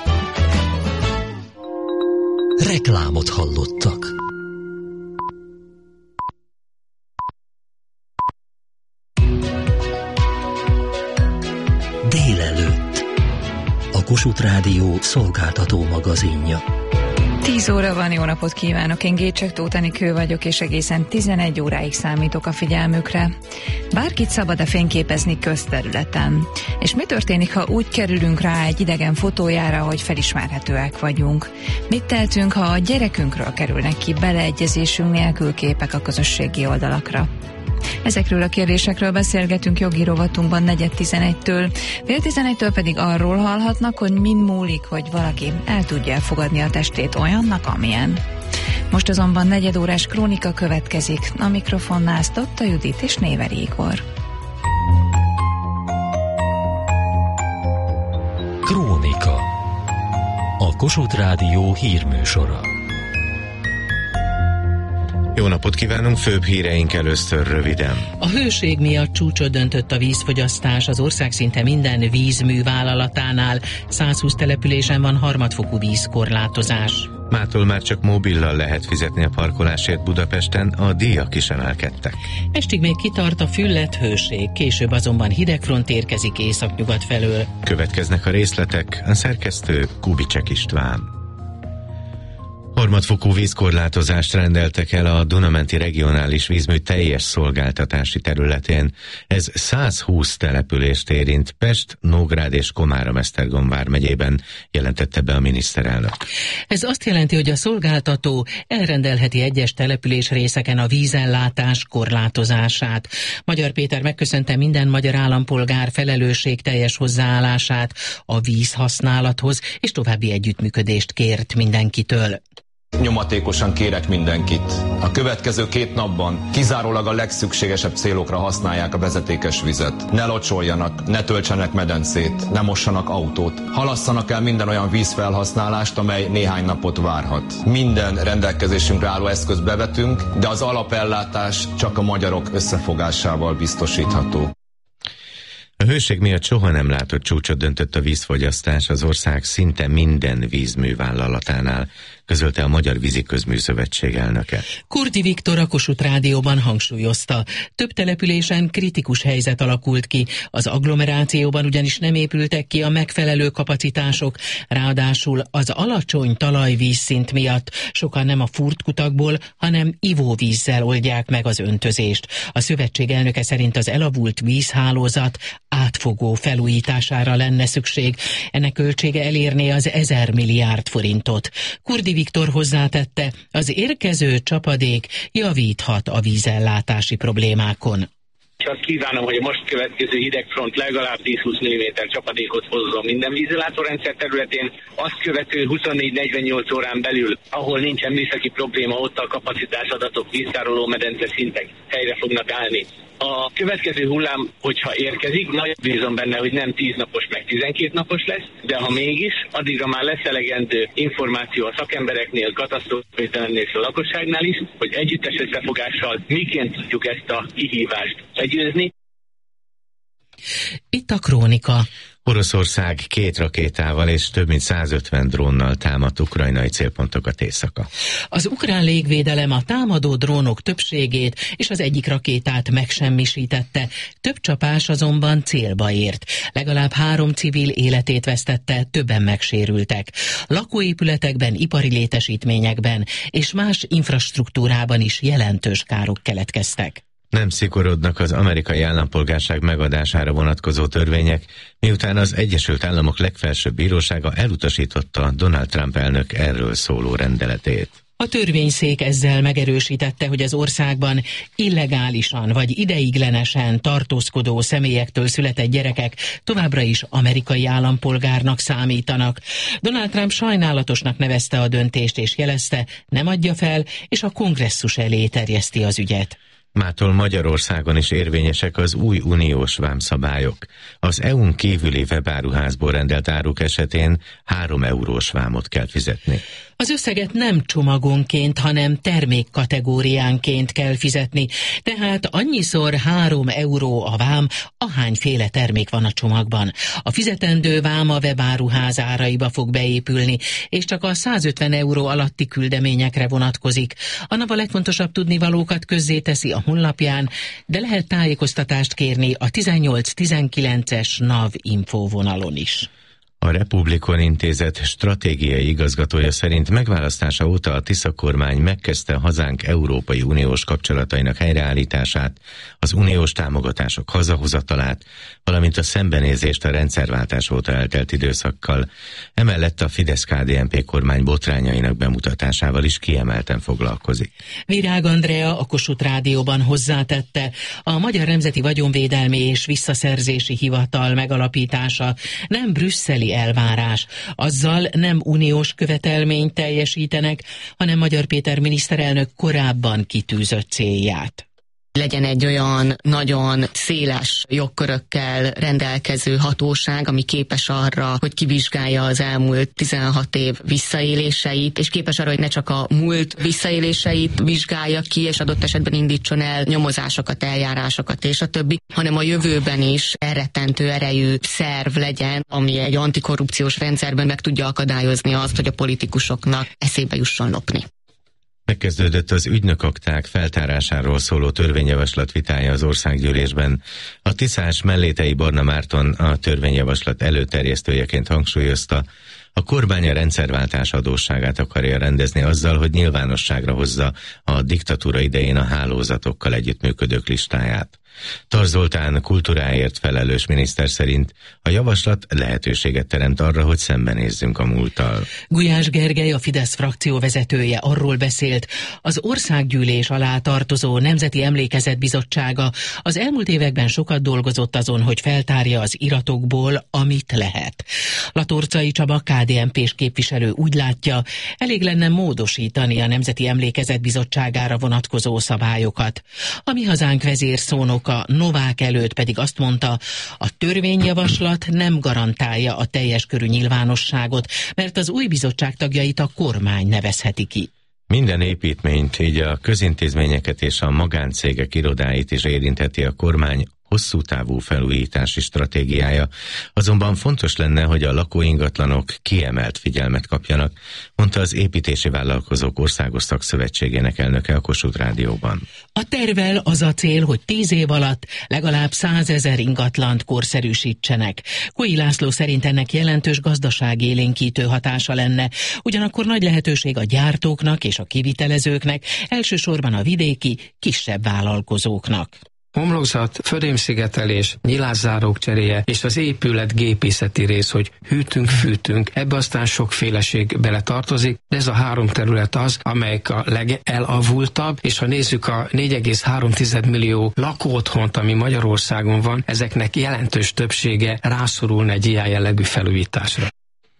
Reklámot hallottak. Délelőtt. A Kossuth Rádió szolgáltató magazinja. 10 óra van, jó napot kívánok, én Gécsek Tóth Enikő vagyok, és egészen 11 óráig számítok a figyelmükre. Bárkit szabad-e fényképezni közterületen? És mi történik, ha úgy kerülünk rá egy idegen fotójára, hogy felismerhetőek vagyunk? Mit tehetünk, ha a gyerekünkről kerülnek ki beleegyezésünk nélkül képek a közösségi oldalakra? Ezekről a kérdésekről beszélgetünk jogi rovatunkban 4:11-től, fél 11-től pedig arról hallhatnak, hogy min múlik, hogy valaki el tudja elfogadni a testét olyannak, amilyen. Most azonban 4 órás krónika következik, a mikrofonnál Sztotta Judit és Néveri Igor. Krónika. A Kossuth Rádió hírműsora. Jó napot kívánunk, főbb híreink először röviden. A hőség miatt csúcsot döntött a vízfogyasztás az ország szinte minden vízmű vállalatánál. 120 településen van harmadfokú vízkorlátozás. Mától már csak mobillal lehet fizetni a parkolásért Budapesten, a díjak is emelkedtek. Estig még kitart a füllett hőség, később azonban hidegfront érkezik északnyugat felől. Következnek a részletek, a szerkesztő Kubicek István. Harmadfokú vízkorlátozást rendeltek el a Duna-menti regionális vízmű teljes szolgáltatási területén. Ez 120 települést érint Pest, Nógrád és Komárom-Esztergom vármegyében, jelentette be a miniszterelnök. Ez azt jelenti, hogy a szolgáltató elrendelheti egyes település részeken a vízellátás korlátozását. Magyar Péter megköszönte minden magyar állampolgár felelősségteljes hozzáállását a vízhasználathoz, és további együttműködést kért mindenkitől. Nyomatékosan kérek mindenkit. A következő 2 napban kizárólag a legszükségesebb célokra használják a vezetékes vizet. Ne locsoljanak, ne töltsenek medencét, ne mossanak autót. Halasszanak el minden olyan vízfelhasználást, amely néhány napot várhat. Minden rendelkezésünkre álló eszközt bevetünk, de az alapellátás csak a magyarok összefogásával biztosítható. A hőség miatt soha nem látott csúcsot döntött a vízfogyasztás az ország szinte minden vízmű vállalatánál. közölte a Magyar Víziközműszövetség elnöke. Kurdi Viktor a Kossuth Rádióban hangsúlyozta, több településen kritikus helyzet alakult ki, az agglomerációban ugyanis nem épültek ki a megfelelő kapacitások, ráadásul az alacsony talajvízszint miatt sokan nem a furtkutakból, hanem ivóvízzel oldják meg az öntözést. A szövetség elnöke szerint az elavult vízhálózat átfogó felújítására lenne szükség. Ennek költsége elérné az 1000 milliárd forintot. Kurdi Viktor hozzátette, az érkező csapadék javíthat a vízellátási problémákon. Azt kívánom, hogy a most következő hidegfront legalább 10-20 mm csapadékot hozzon minden vízellátórendszer területén. Azt követő 24-48 órán belül, ahol nincsen műszaki probléma, ott a kapacitásadatok, víztároló medence szintek helyre fognak állni. A következő hullám, hogyha érkezik, nagy bízom benne, hogy nem 10 napos, meg 12 napos lesz, de ha mégis, addigra már lesz elegendő információ a szakembereknél, katasztrófavédelemnél és a lakosságnál is, hogy együttes összefogással miként tudjuk ezt a kihívást legyőzni. Itt a Krónika. Oroszország 2 rakétával és több mint 150 drónnal támadt ukrajnai célpontokat éjszaka. Az ukrán légvédelem a támadó drónok többségét és az egyik rakétát megsemmisítette. Több csapás azonban célba ért. Legalább 3 civil életét vesztette, többen megsérültek. Lakóépületekben, ipari létesítményekben és más infrastruktúrában is jelentős károk keletkeztek. Nem szigorodnak az amerikai állampolgárság megadására vonatkozó törvények, miután az Egyesült Államok legfelsőbb bírósága elutasította Donald Trump elnök erről szóló rendeletét. A törvényszék ezzel megerősítette, hogy az országban illegálisan vagy ideiglenesen tartózkodó személyektől született gyerekek továbbra is amerikai állampolgárnak számítanak. Donald Trump sajnálatosnak nevezte a döntést és jelezte, nem adja fel, és a kongresszus elé terjeszti az ügyet. Mától Magyarországon is érvényesek az új uniós vámszabályok. Az EU-n kívüli webáruházból rendelt áruk esetén 3 eurós vámot kell fizetni. Az összeget nem csomagonként, hanem termékkategóriánként kell fizetni, tehát annyiszor 3 euró a vám, ahányféle termék van a csomagban. A fizetendő vám a webáruház áraiba fog beépülni, és csak a 150 euró alatti küldeményekre vonatkozik. A NAV a legfontosabb tudnivalókat közzéteszi a honlapján, de lehet tájékoztatást kérni a 18-19-es NAV infóvonalon is. A Republikon Intézet stratégiai igazgatója szerint megválasztása óta a Tisza kormány megkezdte hazánk Európai Uniós kapcsolatainak helyreállítását, az uniós támogatások hazahozatalát, valamint a szembenézést a rendszerváltás óta eltelt időszakkal. Emellett a Fidesz-KDNP kormány botrányainak bemutatásával is kiemelten foglalkozik. Virág Andrea a Kossuth Rádióban hozzátette, a Magyar Nemzeti Vagyonvédelmi és Visszaszerzési Hivatal megalapítása nem brüsszeli elvárás. Azzal nem uniós követelményt teljesítenek, hanem Magyar Péter miniszterelnök korábban kitűzött célját. Legyen egy olyan nagyon széles jogkörökkel rendelkező hatóság, ami képes arra, hogy kivizsgálja az elmúlt 16 év visszaéléseit, és képes arra, hogy ne csak a múlt visszaéléseit vizsgálja ki, és adott esetben indítson el nyomozásokat, eljárásokat és a többi, hanem a jövőben is elrettentő erejű szerv legyen, ami egy antikorrupciós rendszerben meg tudja akadályozni azt, hogy a politikusoknak eszébe jusson lopni. Megkezdődött az ügynökakták feltárásáról szóló törvényjavaslat vitája az országgyűlésben. A tiszás Mellétei Barna Márton a törvényjavaslat előterjesztőjeként hangsúlyozta, a kormány a rendszerváltás adósságát akarja rendezni azzal, hogy nyilvánosságra hozza a diktatúra idején a hálózatokkal együttműködők listáját. Tar Zoltán kultúráért felelős miniszter szerint a javaslat lehetőséget teremt arra, hogy szembenézzünk a múlttal. Gulyás Gergely, a Fidesz frakció vezetője arról beszélt, az országgyűlés alá tartozó Nemzeti Emlékezet Bizottsága az elmúlt években sokat dolgozott azon, hogy feltárja az iratokból, amit lehet. Latorcai Csaba, KDNP-s képviselő úgy látja, elég lenne módosítani a Nemzeti Emlékezet Bizottságára vonatkozó szabályokat. A Mi Hazánk vezérszónoka Novák előtt pedig azt mondta, a törvényjavaslat nem garantálja a teljes körű nyilvánosságot, mert az új bizottság tagjait a kormány nevezheti ki. Minden építményt, így a közintézményeket és a magáncégek irodáit is érintheti a kormány hosszú távú felújítási stratégiája, azonban fontos lenne, hogy a lakóingatlanok kiemelt figyelmet kapjanak, mondta az Építési Vállalkozók Országos Szakszövetségének elnöke a Kossuth Rádióban. A tervvel az a cél, hogy 10 év alatt legalább 100 000 ingatlant korszerűsítsenek. Koi László szerint ennek jelentős gazdaságélénkítő hatása lenne, ugyanakkor nagy lehetőség a gyártóknak és a kivitelezőknek, elsősorban a vidéki, kisebb vállalkozóknak. Homlokzat, födémszigetelés, nyilászárók cseréje és az épület gépészeti rész, hogy hűtünk, fűtünk, ebbe aztán sokféleség bele tartozik, de ez a 3 terület az, amelyik a legelavultabb, és ha nézzük a 4,3 millió lakóotthont, ami Magyarországon van, ezeknek jelentős többsége rászorulna egy ilyen jellegű felújításra.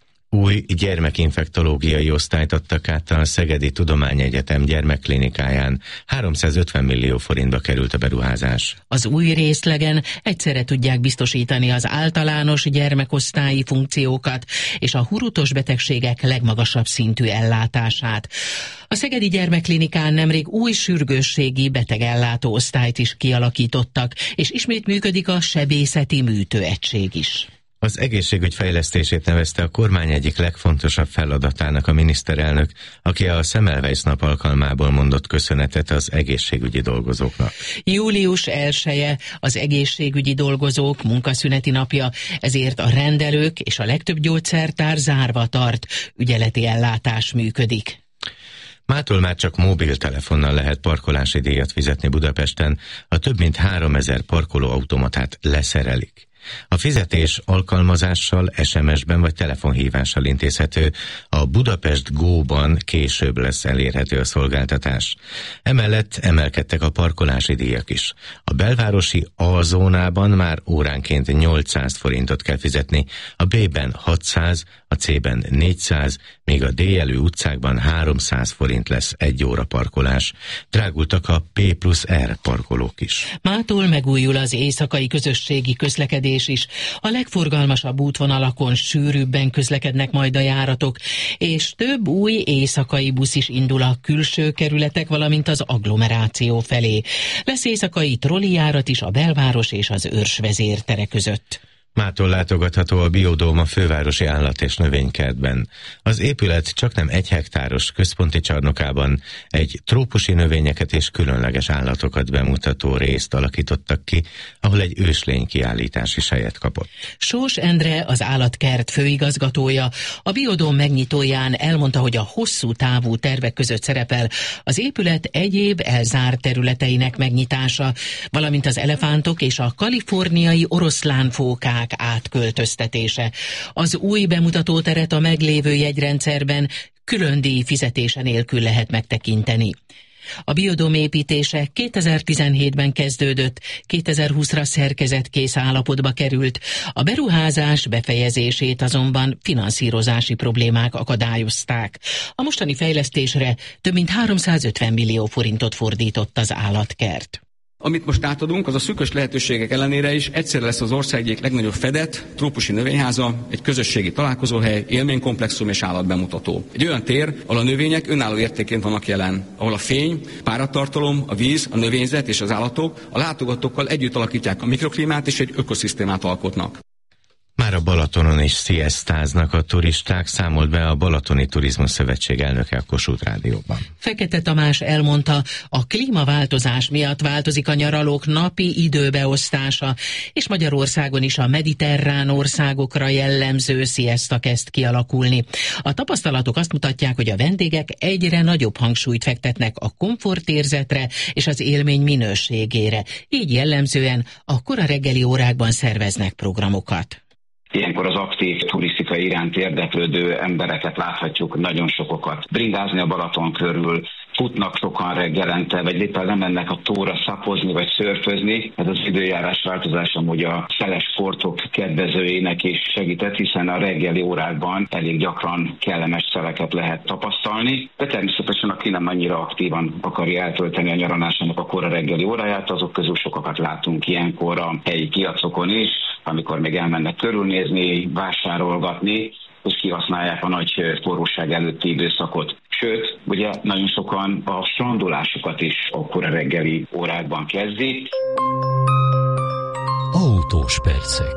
Új gyermekinfektológiai osztályt adtak át a Szegedi Tudományegyetem gyermekklinikáján. 350 millió forintba került a beruházás. Az új részlegen egyszerre tudják biztosítani az általános gyermekosztályi funkciókat és a hurutos betegségek legmagasabb szintű ellátását. A Szegedi Gyermekklinikán nemrég új sürgősségi betegellátó osztályt is kialakítottak, és ismét működik a sebészeti műtőegység is. Az egészségügy fejlesztését nevezte a kormány egyik legfontosabb feladatának a miniszterelnök, aki a Semmelweis nap alkalmából mondott köszönetet az egészségügyi dolgozóknak. Július 1-e az egészségügyi dolgozók munkaszüneti napja, ezért a rendelők és a legtöbb gyógyszertár zárva tart, ügyeleti ellátás működik. Mától már csak mobiltelefonnal lehet parkolási díjat fizetni Budapesten, a több mint 3000 parkolóautomatát leszerelik. A fizetés alkalmazással, SMS-ben vagy telefonhívással intézhető, a Budapest Go-ban később lesz elérhető a szolgáltatás. Emellett emelkedtek a parkolási díjak is. A belvárosi A-zónában már óránként 800 forintot kell fizetni, a B-ben 600, a C-ben 400, míg a D-jelű utcákban 300 forint lesz 1 óra parkolás. Drágultak a P+R parkolók is. Mától megújul az éjszakai közösségi közlekedés is. A legforgalmasabb útvonalakon sűrűbben közlekednek majd a járatok, és több új éjszakai busz is indul a külső kerületek, valamint az agglomeráció felé. Lesz éjszakai trollijárat is a belváros és az Őrsvezér tere között. Mától látogatható a Biodóm a fővárosi állat- és növénykertben. Az épület csaknem 1 hektáros központi csarnokában egy trópusi növényeket és különleges állatokat bemutató részt alakítottak ki, ahol egy őslény kiállítás is helyet kapott. Sós Endre, az állatkert főigazgatója, a Biodóm megnyitóján elmondta, hogy a hosszú távú tervek között szerepel az épület egyéb elzárt területeinek megnyitása, valamint az elefántok és a kaliforniai oroszlánfókák átköltöztetése. Az új bemutatóteret a meglévő jegyrendszerben külön díj fizetése nélkül lehet megtekinteni. A Biodóm építése 2017-ben kezdődött, 2020-ra szerkezetkész állapotba került. A beruházás befejezését azonban finanszírozási problémák akadályozták. A mostani fejlesztésre több mint 350 millió forintot fordított az állatkert. Amit most átadunk, az a szűkös lehetőségek ellenére is egyszerre lesz az ország egyik legnagyobb fedett, trópusi növényháza, egy közösségi találkozóhely, élménykomplexum és állatbemutató. Egy olyan tér, ahol a növények önálló értékként vannak jelen, ahol a fény, páratartalom, a víz, a növényzet és az állatok a látogatókkal együtt alakítják a mikroklímát és egy ökoszisztémát alkotnak. Már a Balatonon is sziasztáznak a turisták, számolt be a Balatoni Turizmus Szövetség elnöke a Kossuth Rádióban. Fekete Tamás elmondta, a klímaváltozás miatt változik a nyaralók napi időbeosztása, és Magyarországon is a mediterrán országokra jellemző sziaszta kezd kialakulni. A tapasztalatok azt mutatják, hogy a vendégek egyre nagyobb hangsúlyt fektetnek a komfortérzetre és az élmény minőségére. Így jellemzően a kora reggeli órákban szerveznek programokat. Ilyenkor az aktív turisztikai iránt érdeklődő embereket láthatjuk, nagyon sokokat bringázni a Balaton körül, futnak sokan reggelente, vagy éppen lemennek a tóra szapozni vagy szörfözni. Ez az időjárás változás amúgy a szeles sportok kedvezőjének is segített, hiszen a reggeli órákban elég gyakran kellemes szeleket lehet tapasztalni. De természetesen aki nem annyira aktívan akarja eltölteni a nyaralásának a kora reggeli óráját, azok közül sokakat látunk ilyenkor a helyi piacokon is, amikor még elmennek körülnézni, vásárolgatni, és kihasználják a nagy forróság előtti időszakot. Sőt, ugye nagyon sokan a strandolásukat is a kora reggeli órákban kezdik. Rádiós percek.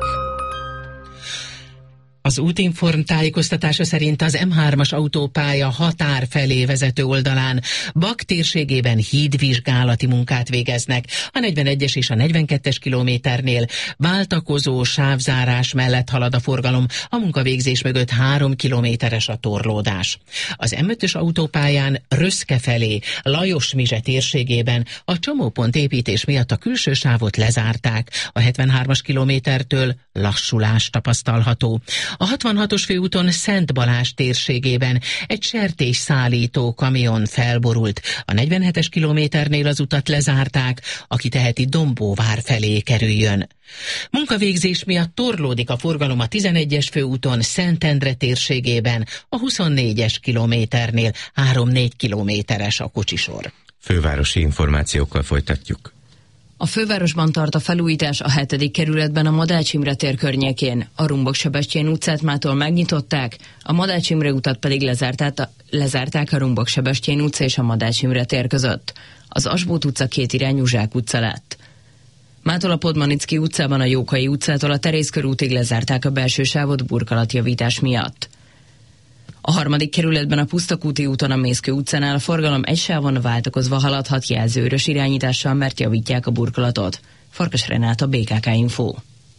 Az Útinform tájékoztatása szerint az M3-as autópálya határ felé vezető oldalán Bak térségében hídvizsgálati munkát végeznek. A 41-es és a 42-es kilométernél váltakozó sávzárás mellett halad a forgalom, a munkavégzés mögött 3 kilométeres a torlódás. Az M5-ös autópályán Röszke felé, Lajos-Mizse térségében a csomópont építés miatt a külső sávot lezárták. A 73-as kilométertől lassulás tapasztalható. A 66-os főúton Szent Balázs térségében egy sertésszállító kamion felborult. A 47-es kilométernél az utat lezárták, aki teheti Dombóvár felé kerüljön. Munkavégzés miatt torlódik a forgalom a 11-es főúton Szentendre térségében, a 24-es kilométernél 3-4 kilométeres a kocsisor. Fővárosi információkkal folytatjuk. A fővárosban tart a felújítás a 7. kerületben a Madács Imre tér környékén. A Rumbogt-Sebestyén utcát mától megnyitották, a Madács Imre utat pedig lezárták a Rumbogt-Sebestyén utca és a Madács Imre tér között. Az Asbót utca kétirányú Zsák utca lett. Mától a Podmanicki utcában a Jókai utcától a Terész körútig lezárták a belső sávot burkolatjavítás miatt. A 3. kerületben a Pusztakúti úton a Mészkő utcánál a forgalom egy sávon váltakozva haladhat jelzőrös irányítással, mert javítják a burkolatot. Farkas Renáta, BKK Info.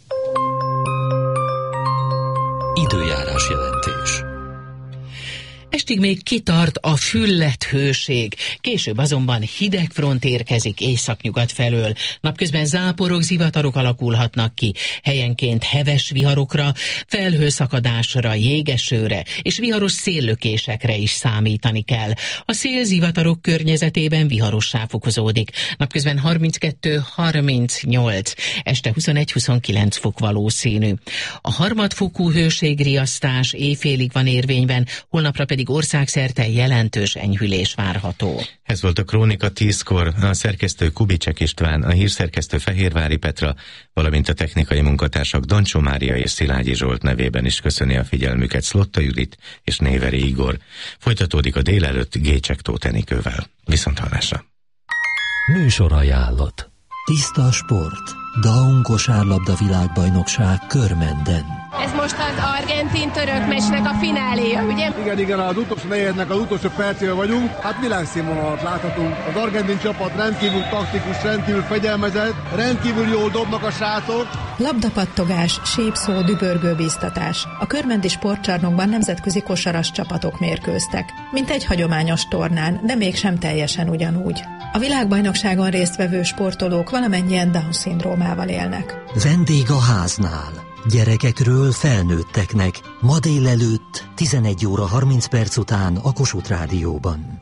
Időjárás jelentés. Estig még kitart a füllett hőség, később azonban hideg front érkezik északnyugat felől. Napközben záporok, zivatarok alakulhatnak ki, helyenként heves viharokra, felhőszakadásra, jégesőre és viharos széllökésekre is számítani kell. A szél zivatarok környezetében viharossá fokozódik. Napközben 32-38, este 21-29 fok valószínű. A harmadfokú hőségriasztás éjfélig van érvényben, holnapra pedig országszerte jelentős enyhülés várható. Ez volt a Krónika 10-kor, a szerkesztő Kubicsek István, a hírszerkesztő Fehérvári Petra, valamint a technikai munkatársak Doncsó Mária és Szilágyi Zsolt nevében is köszöni a figyelmüket Szlotta Judit és Néveri Igor. Folytatódik a délelőtt Gécsek Tóth Enikővel. Viszonthallásra. Műsorajánlat. Tiszta sport. Daun kosárlabda világbajnokság Körmenden. Ez most az argentin-török meccsnek a fináléja, ugye? Igen, az utolsó negyednek az utolsó percével vagyunk. Hát világszínvonalat láthatunk. Az argentin csapat rendkívül taktikus, rendkívül fegyelmezett, rendkívül jól dobnak a srácok. Labdapattogás, sípszó, dübörgő bíztatás. A körmendi sportcsarnokban nemzetközi kosaras csapatok mérkőztek. Mint egy hagyományos tornán, de mégsem teljesen ugyanúgy. A világbajnokságon résztvevő sportolók valamennyien Down-szindrómával élnek. Vendég a háznál. Gyerekekről felnőtteknek. Ma délelőtt 11 óra 30 perc után a Kossuth Rádióban.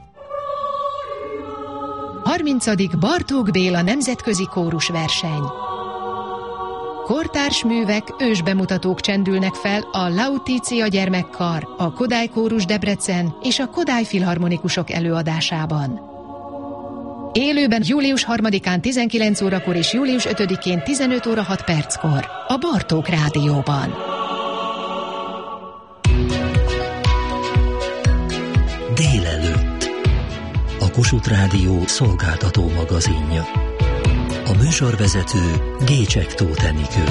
30. Bartók Béla nemzetközi kórusverseny. Kortárs művek, ősbemutatók csendülnek fel a Lautitia gyermekkar, a Kodály Kórus Debrecen és a Kodály Filharmonikusok előadásában. Élőben július 3-án 19 órakor és július 5-én 15 óra 6 perckor a Bartók Rádióban. Délelőtt. A Kossuth Rádió szolgáltató magazinja. A műsorvezető Gécsek Tóth Enikő.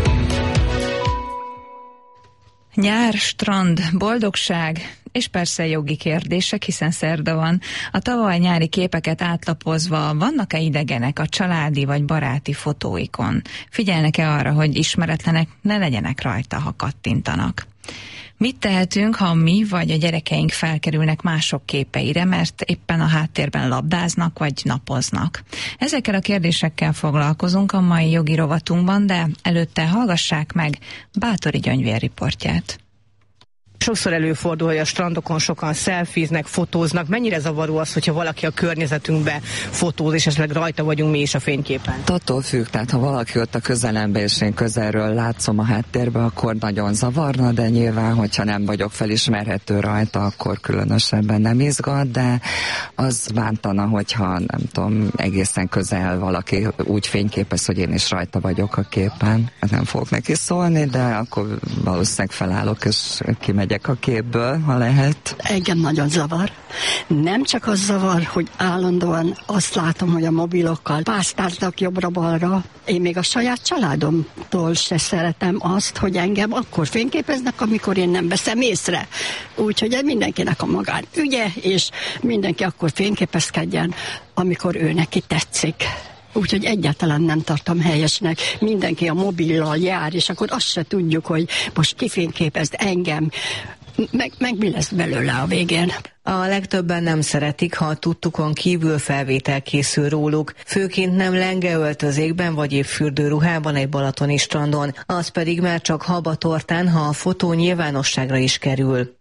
Nyár, strand, boldogság, és persze jogi kérdések, hiszen szerda van. A tavaly nyári képeket átlapozva vannak-e idegenek a családi vagy baráti fotóikon? Figyelnek-e arra, hogy ismeretlenek ne legyenek rajta, ha kattintanak? Mit tehetünk, ha mi vagy a gyerekeink felkerülnek mások képeire, mert éppen a háttérben labdáznak vagy napoznak? Ezekkel a kérdésekkel foglalkozunk a mai jogi rovatunkban, de előtte hallgassák meg Báthori Gyöngyvér riportját. Sokszor előfordul, hogy a strandokon sokan szelfiznek, fotóznak. Mennyire zavaró az, hogyha valaki a környezetünkbe fotóz, és esetleg rajta vagyunk mi is a fényképen? Attól függ, tehát ha valaki ott a közelembe, és én közelről látszom a háttérbe, akkor nagyon zavarna, de nyilván, hogyha nem vagyok felismerhető rajta, akkor különösebben nem izgat, de az bántana, hogyha nem tudom, egészen közel valaki úgy fényképez, hogy én is rajta vagyok a képen. Nem fogok neki szólni, de akkor valószínűleg felállok, és kimegyek kikerüljek a képből, ha lehet. Engem nagyon zavar. Nem csak az zavar, hogy állandóan azt látom, hogy a mobilokkal pásztáznak jobbra-balra. Én még a saját családomtól se szeretem azt, hogy engem akkor fényképeznek, amikor én nem veszem észre. Úgyhogy mindenkinek a magán ügye, és mindenki akkor fényképezkedjen, amikor ő neki tetszik. Úgyhogy egyáltalán nem tartom helyesnek. Mindenki a mobillal jár, és akkor azt se tudjuk, hogy most kifényképezd engem, meg mi lesz belőle a végén. A legtöbben nem szeretik, ha a tudtukon kívül felvétel készül róluk, főként nem lengeöltözékben vagy épp fürdőruhában egy balatoni strandon, az pedig már csak habatortán, ha a fotó nyilvánosságra is kerül.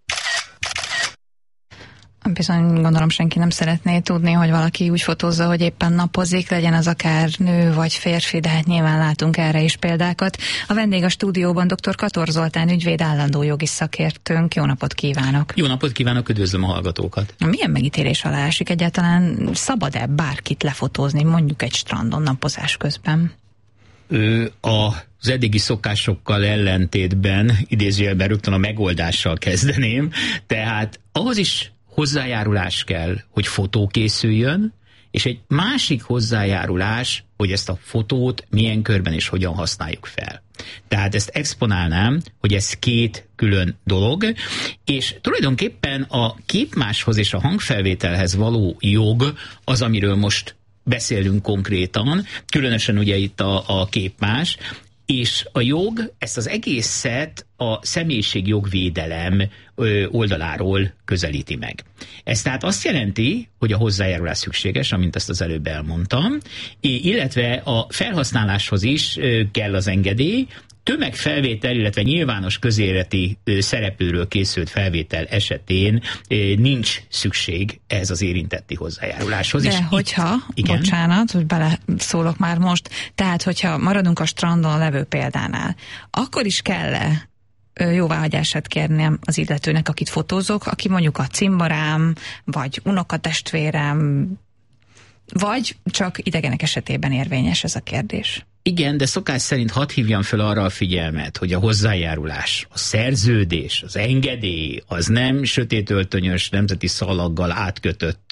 Bizony, gondolom senki nem szeretné tudni, hogy valaki úgy fotózza, hogy éppen napozik, legyen az akár nő vagy férfi, de hát nyilván látunk erre is példákat. A vendég a stúdióban dr. Kator Zoltán ügyvéd, állandó jogi szakértőnk. Jó napot kívánok! Jó napot kívánok, üdvözlöm a hallgatókat! Milyen megítélés alá esik egyáltalán? Szabad-e bárkit lefotózni, mondjuk egy strandon napozás közben? Az eddigi szokásokkal ellentétben, idézőjelben rögtön a megoldással kezdeném, tehát ahhoz is hozzájárulás kell, hogy fotó készüljön, és egy másik hozzájárulás, hogy ezt a fotót milyen körben és hogyan használjuk fel. Tehát ezt exponálnám, hogy ez két külön dolog, és tulajdonképpen a képmáshoz és a hangfelvételhez való jog az, amiről most beszélünk konkrétan, különösen ugye itt a képmás, és a jog ezt az egészet a személyiségjogvédelem oldaláról közelíti meg. Ez tehát azt jelenti, hogy a hozzájárulás szükséges, amint ezt az előbb elmondtam, illetve a felhasználáshoz is kell az engedély, tömegfelvétel, illetve nyilvános közéleti szereplőről készült felvétel esetén nincs szükség ehhez az érintetti hozzájáruláshoz. De hogyha, bocsánat, hogy beleszólok már most, tehát hogyha maradunk a strandon levő példánál, akkor is kell-e jóváhagyását kérnem az illetőnek, akit fotózok, aki mondjuk a cimborám, vagy unokatestvérem, vagy csak idegenek esetében érvényes ez a kérdés? Igen, de szokás szerint hadd hívjam fel arra a figyelmet, hogy a hozzájárulás, a szerződés, az engedély, az nem sötétöltönyös, nemzeti szalaggal átkötött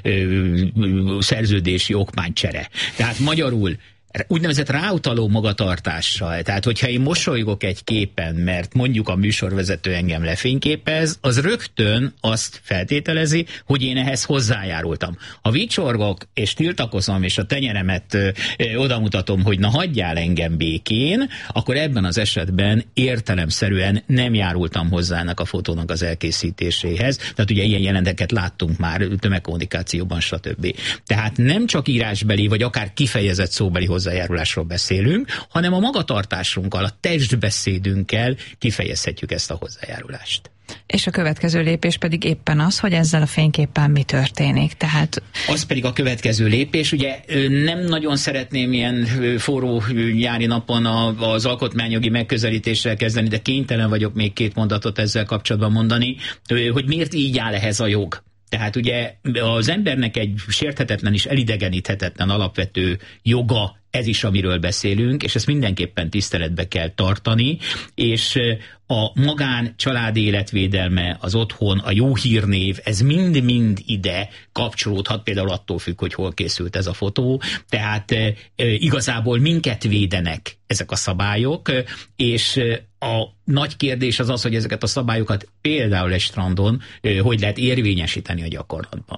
szerződési okmánycsere. Tehát magyarul úgynevezett ráutaló magatartással. Tehát, hogyha én mosolygok egy képen, mert mondjuk a műsorvezető engem lefényképez, az rögtön azt feltételezi, hogy én ehhez hozzájárultam. Ha vicsorgok és tiltakozom, és a tenyeremet odamutatom, hogy na hagyjál engem békén, akkor ebben az esetben értelemszerűen nem járultam hozzá ennek a fotónak az elkészítéséhez. Tehát ugye ilyen jelenteket láttunk már tömegkommunikációban, stb. Tehát nem csak írásbeli, vagy akár kifejezett szóbeli hozzájárulásról beszélünk, hanem a magatartásunkkal, a testbeszédünkkel kifejezhetjük ezt a hozzájárulást. És a következő lépés pedig éppen az, hogy ezzel a fényképpen mi történik. Tehát... Az pedig a következő lépés, ugye nem nagyon szeretném ilyen forró nyári napon az alkotmányjogi megközelítéssel kezdeni, de kénytelen vagyok még két mondatot ezzel kapcsolatban mondani, hogy miért így áll ehhez a jog. Tehát ugye az embernek egy sérthetetlen és elidegeníthetetlen alapvető joga, ez is, amiről beszélünk, és ezt mindenképpen tiszteletbe kell tartani, és a magán családi életvédelme, az otthon, a jó hírnév, ez mind-mind ide kapcsolódhat, például attól függ, hogy hol készült ez a fotó. Tehát igazából minket védenek ezek a szabályok, és a nagy kérdés az az, hogy ezeket a szabályokat például egy strandon hogy lehet érvényesíteni a gyakorlatban.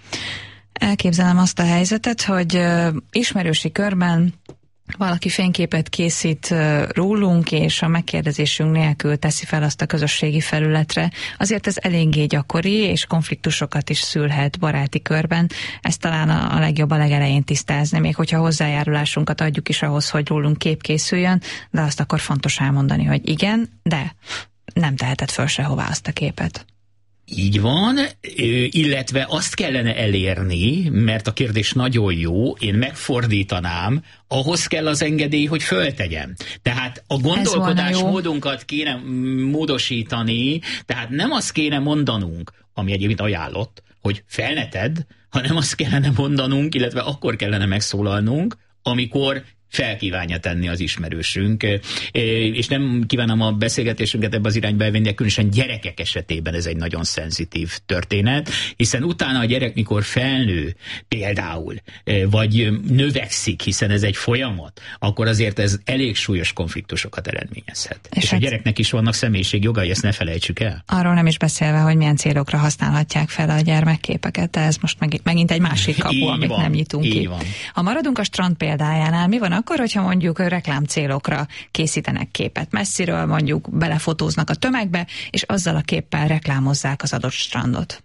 Elképzelem azt a helyzetet, hogy ismerősi körben valaki fényképet készít rólunk, és a megkérdezésünk nélkül teszi fel azt a közösségi felületre. Azért ez eléggé gyakori, és konfliktusokat is szülhet baráti körben. Ezt talán a legjobb a legelején tisztázni, még hogyha hozzájárulásunkat adjuk is ahhoz, hogy rólunk kép készüljön, de azt akkor fontos elmondani, hogy igen, de nem teheted föl sehová azt a képet. Így van, illetve azt kellene elérni, mert a kérdés nagyon jó, én megfordítanám, ahhoz kell az engedély, hogy föltegyem. Tehát a gondolkodásmódunkat kéne módosítani, tehát nem azt kéne mondanunk, ami egyébként ajánlott, hogy fel ne tedd, hanem azt kellene mondanunk, illetve akkor kellene megszólalnunk, amikor felkívánja tenni az ismerősünk, és nem kívánom a beszélgetésünket ebbe az irányba elvinni, de különösen gyerekek esetében ez egy nagyon szenzitív történet, hiszen utána a gyerek, mikor felnő például, vagy növekszik, hiszen ez egy folyamat, akkor azért ez elég súlyos konfliktusokat eredményezhet. És a gyereknek is vannak személyiségjogai, ezt ne felejtsük el. Arról nem is beszélve, hogy milyen célokra használhatják fel a gyermekképeket, de ez most megint egy másik kapu, amit nem nyitunk ki. Ha maradunk a strand példájánál, mi van akkor, hogyha mondjuk reklámcélokra készítenek képet messziről, mondjuk belefotóznak a tömegbe, és azzal a képpel reklámozzák az adott strandot?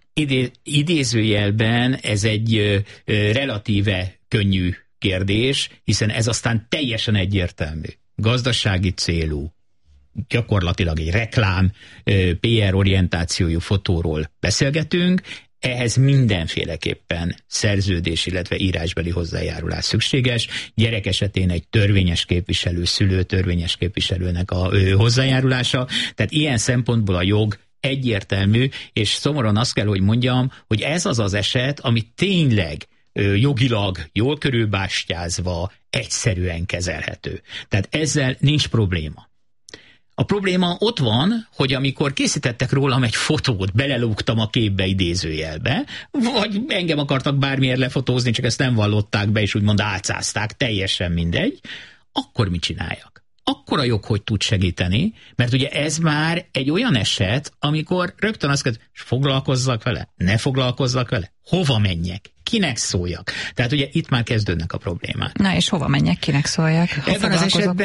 Idézőjelben ez egy relatíve könnyű kérdés, hiszen ez aztán teljesen egyértelmű. Gazdasági célú, gyakorlatilag egy reklám, PR orientációjú fotóról beszélgetünk, ehhez mindenféleképpen szerződés, illetve írásbeli hozzájárulás szükséges. Gyerek esetén egy törvényes képviselő, szülő törvényes képviselőnek a hozzájárulása. Tehát ilyen szempontból a jog egyértelmű, és szomorúan azt kell, hogy mondjam, hogy ez az az eset, ami tényleg jogilag jól körülbástyázva egyszerűen kezelhető. Tehát ezzel nincs probléma. A probléma ott van, hogy amikor készítettek rólam egy fotót, belelúgtam a képbe idézőjelbe, vagy engem akartak bármiért lefotózni, csak ezt nem vallották be, és úgymond álcázták, teljesen mindegy, akkor mit csináljak? Akkor a jog hogy tud segíteni, mert ugye ez már egy olyan eset, amikor rögtön azt kell, foglalkozzak vele, ne foglalkozzak vele, hova menjek, kinek szóljak. Tehát ugye itt már kezdődnek a problémák. Na és hova menjek, kinek szóljak? Ebben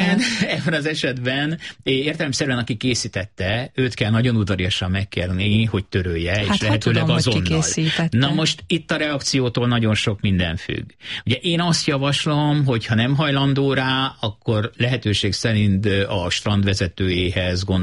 az esetben értelemszerűen aki készítette, őt kell nagyon udvariasan megkérni, hogy törölje, hát és lehetőleg azonnal. Na most itt a reakciótól nagyon sok minden függ. Ugye én azt javaslom, hogy ha nem hajlandó rá, akkor lehetőség szerint a strandvezetőjéhez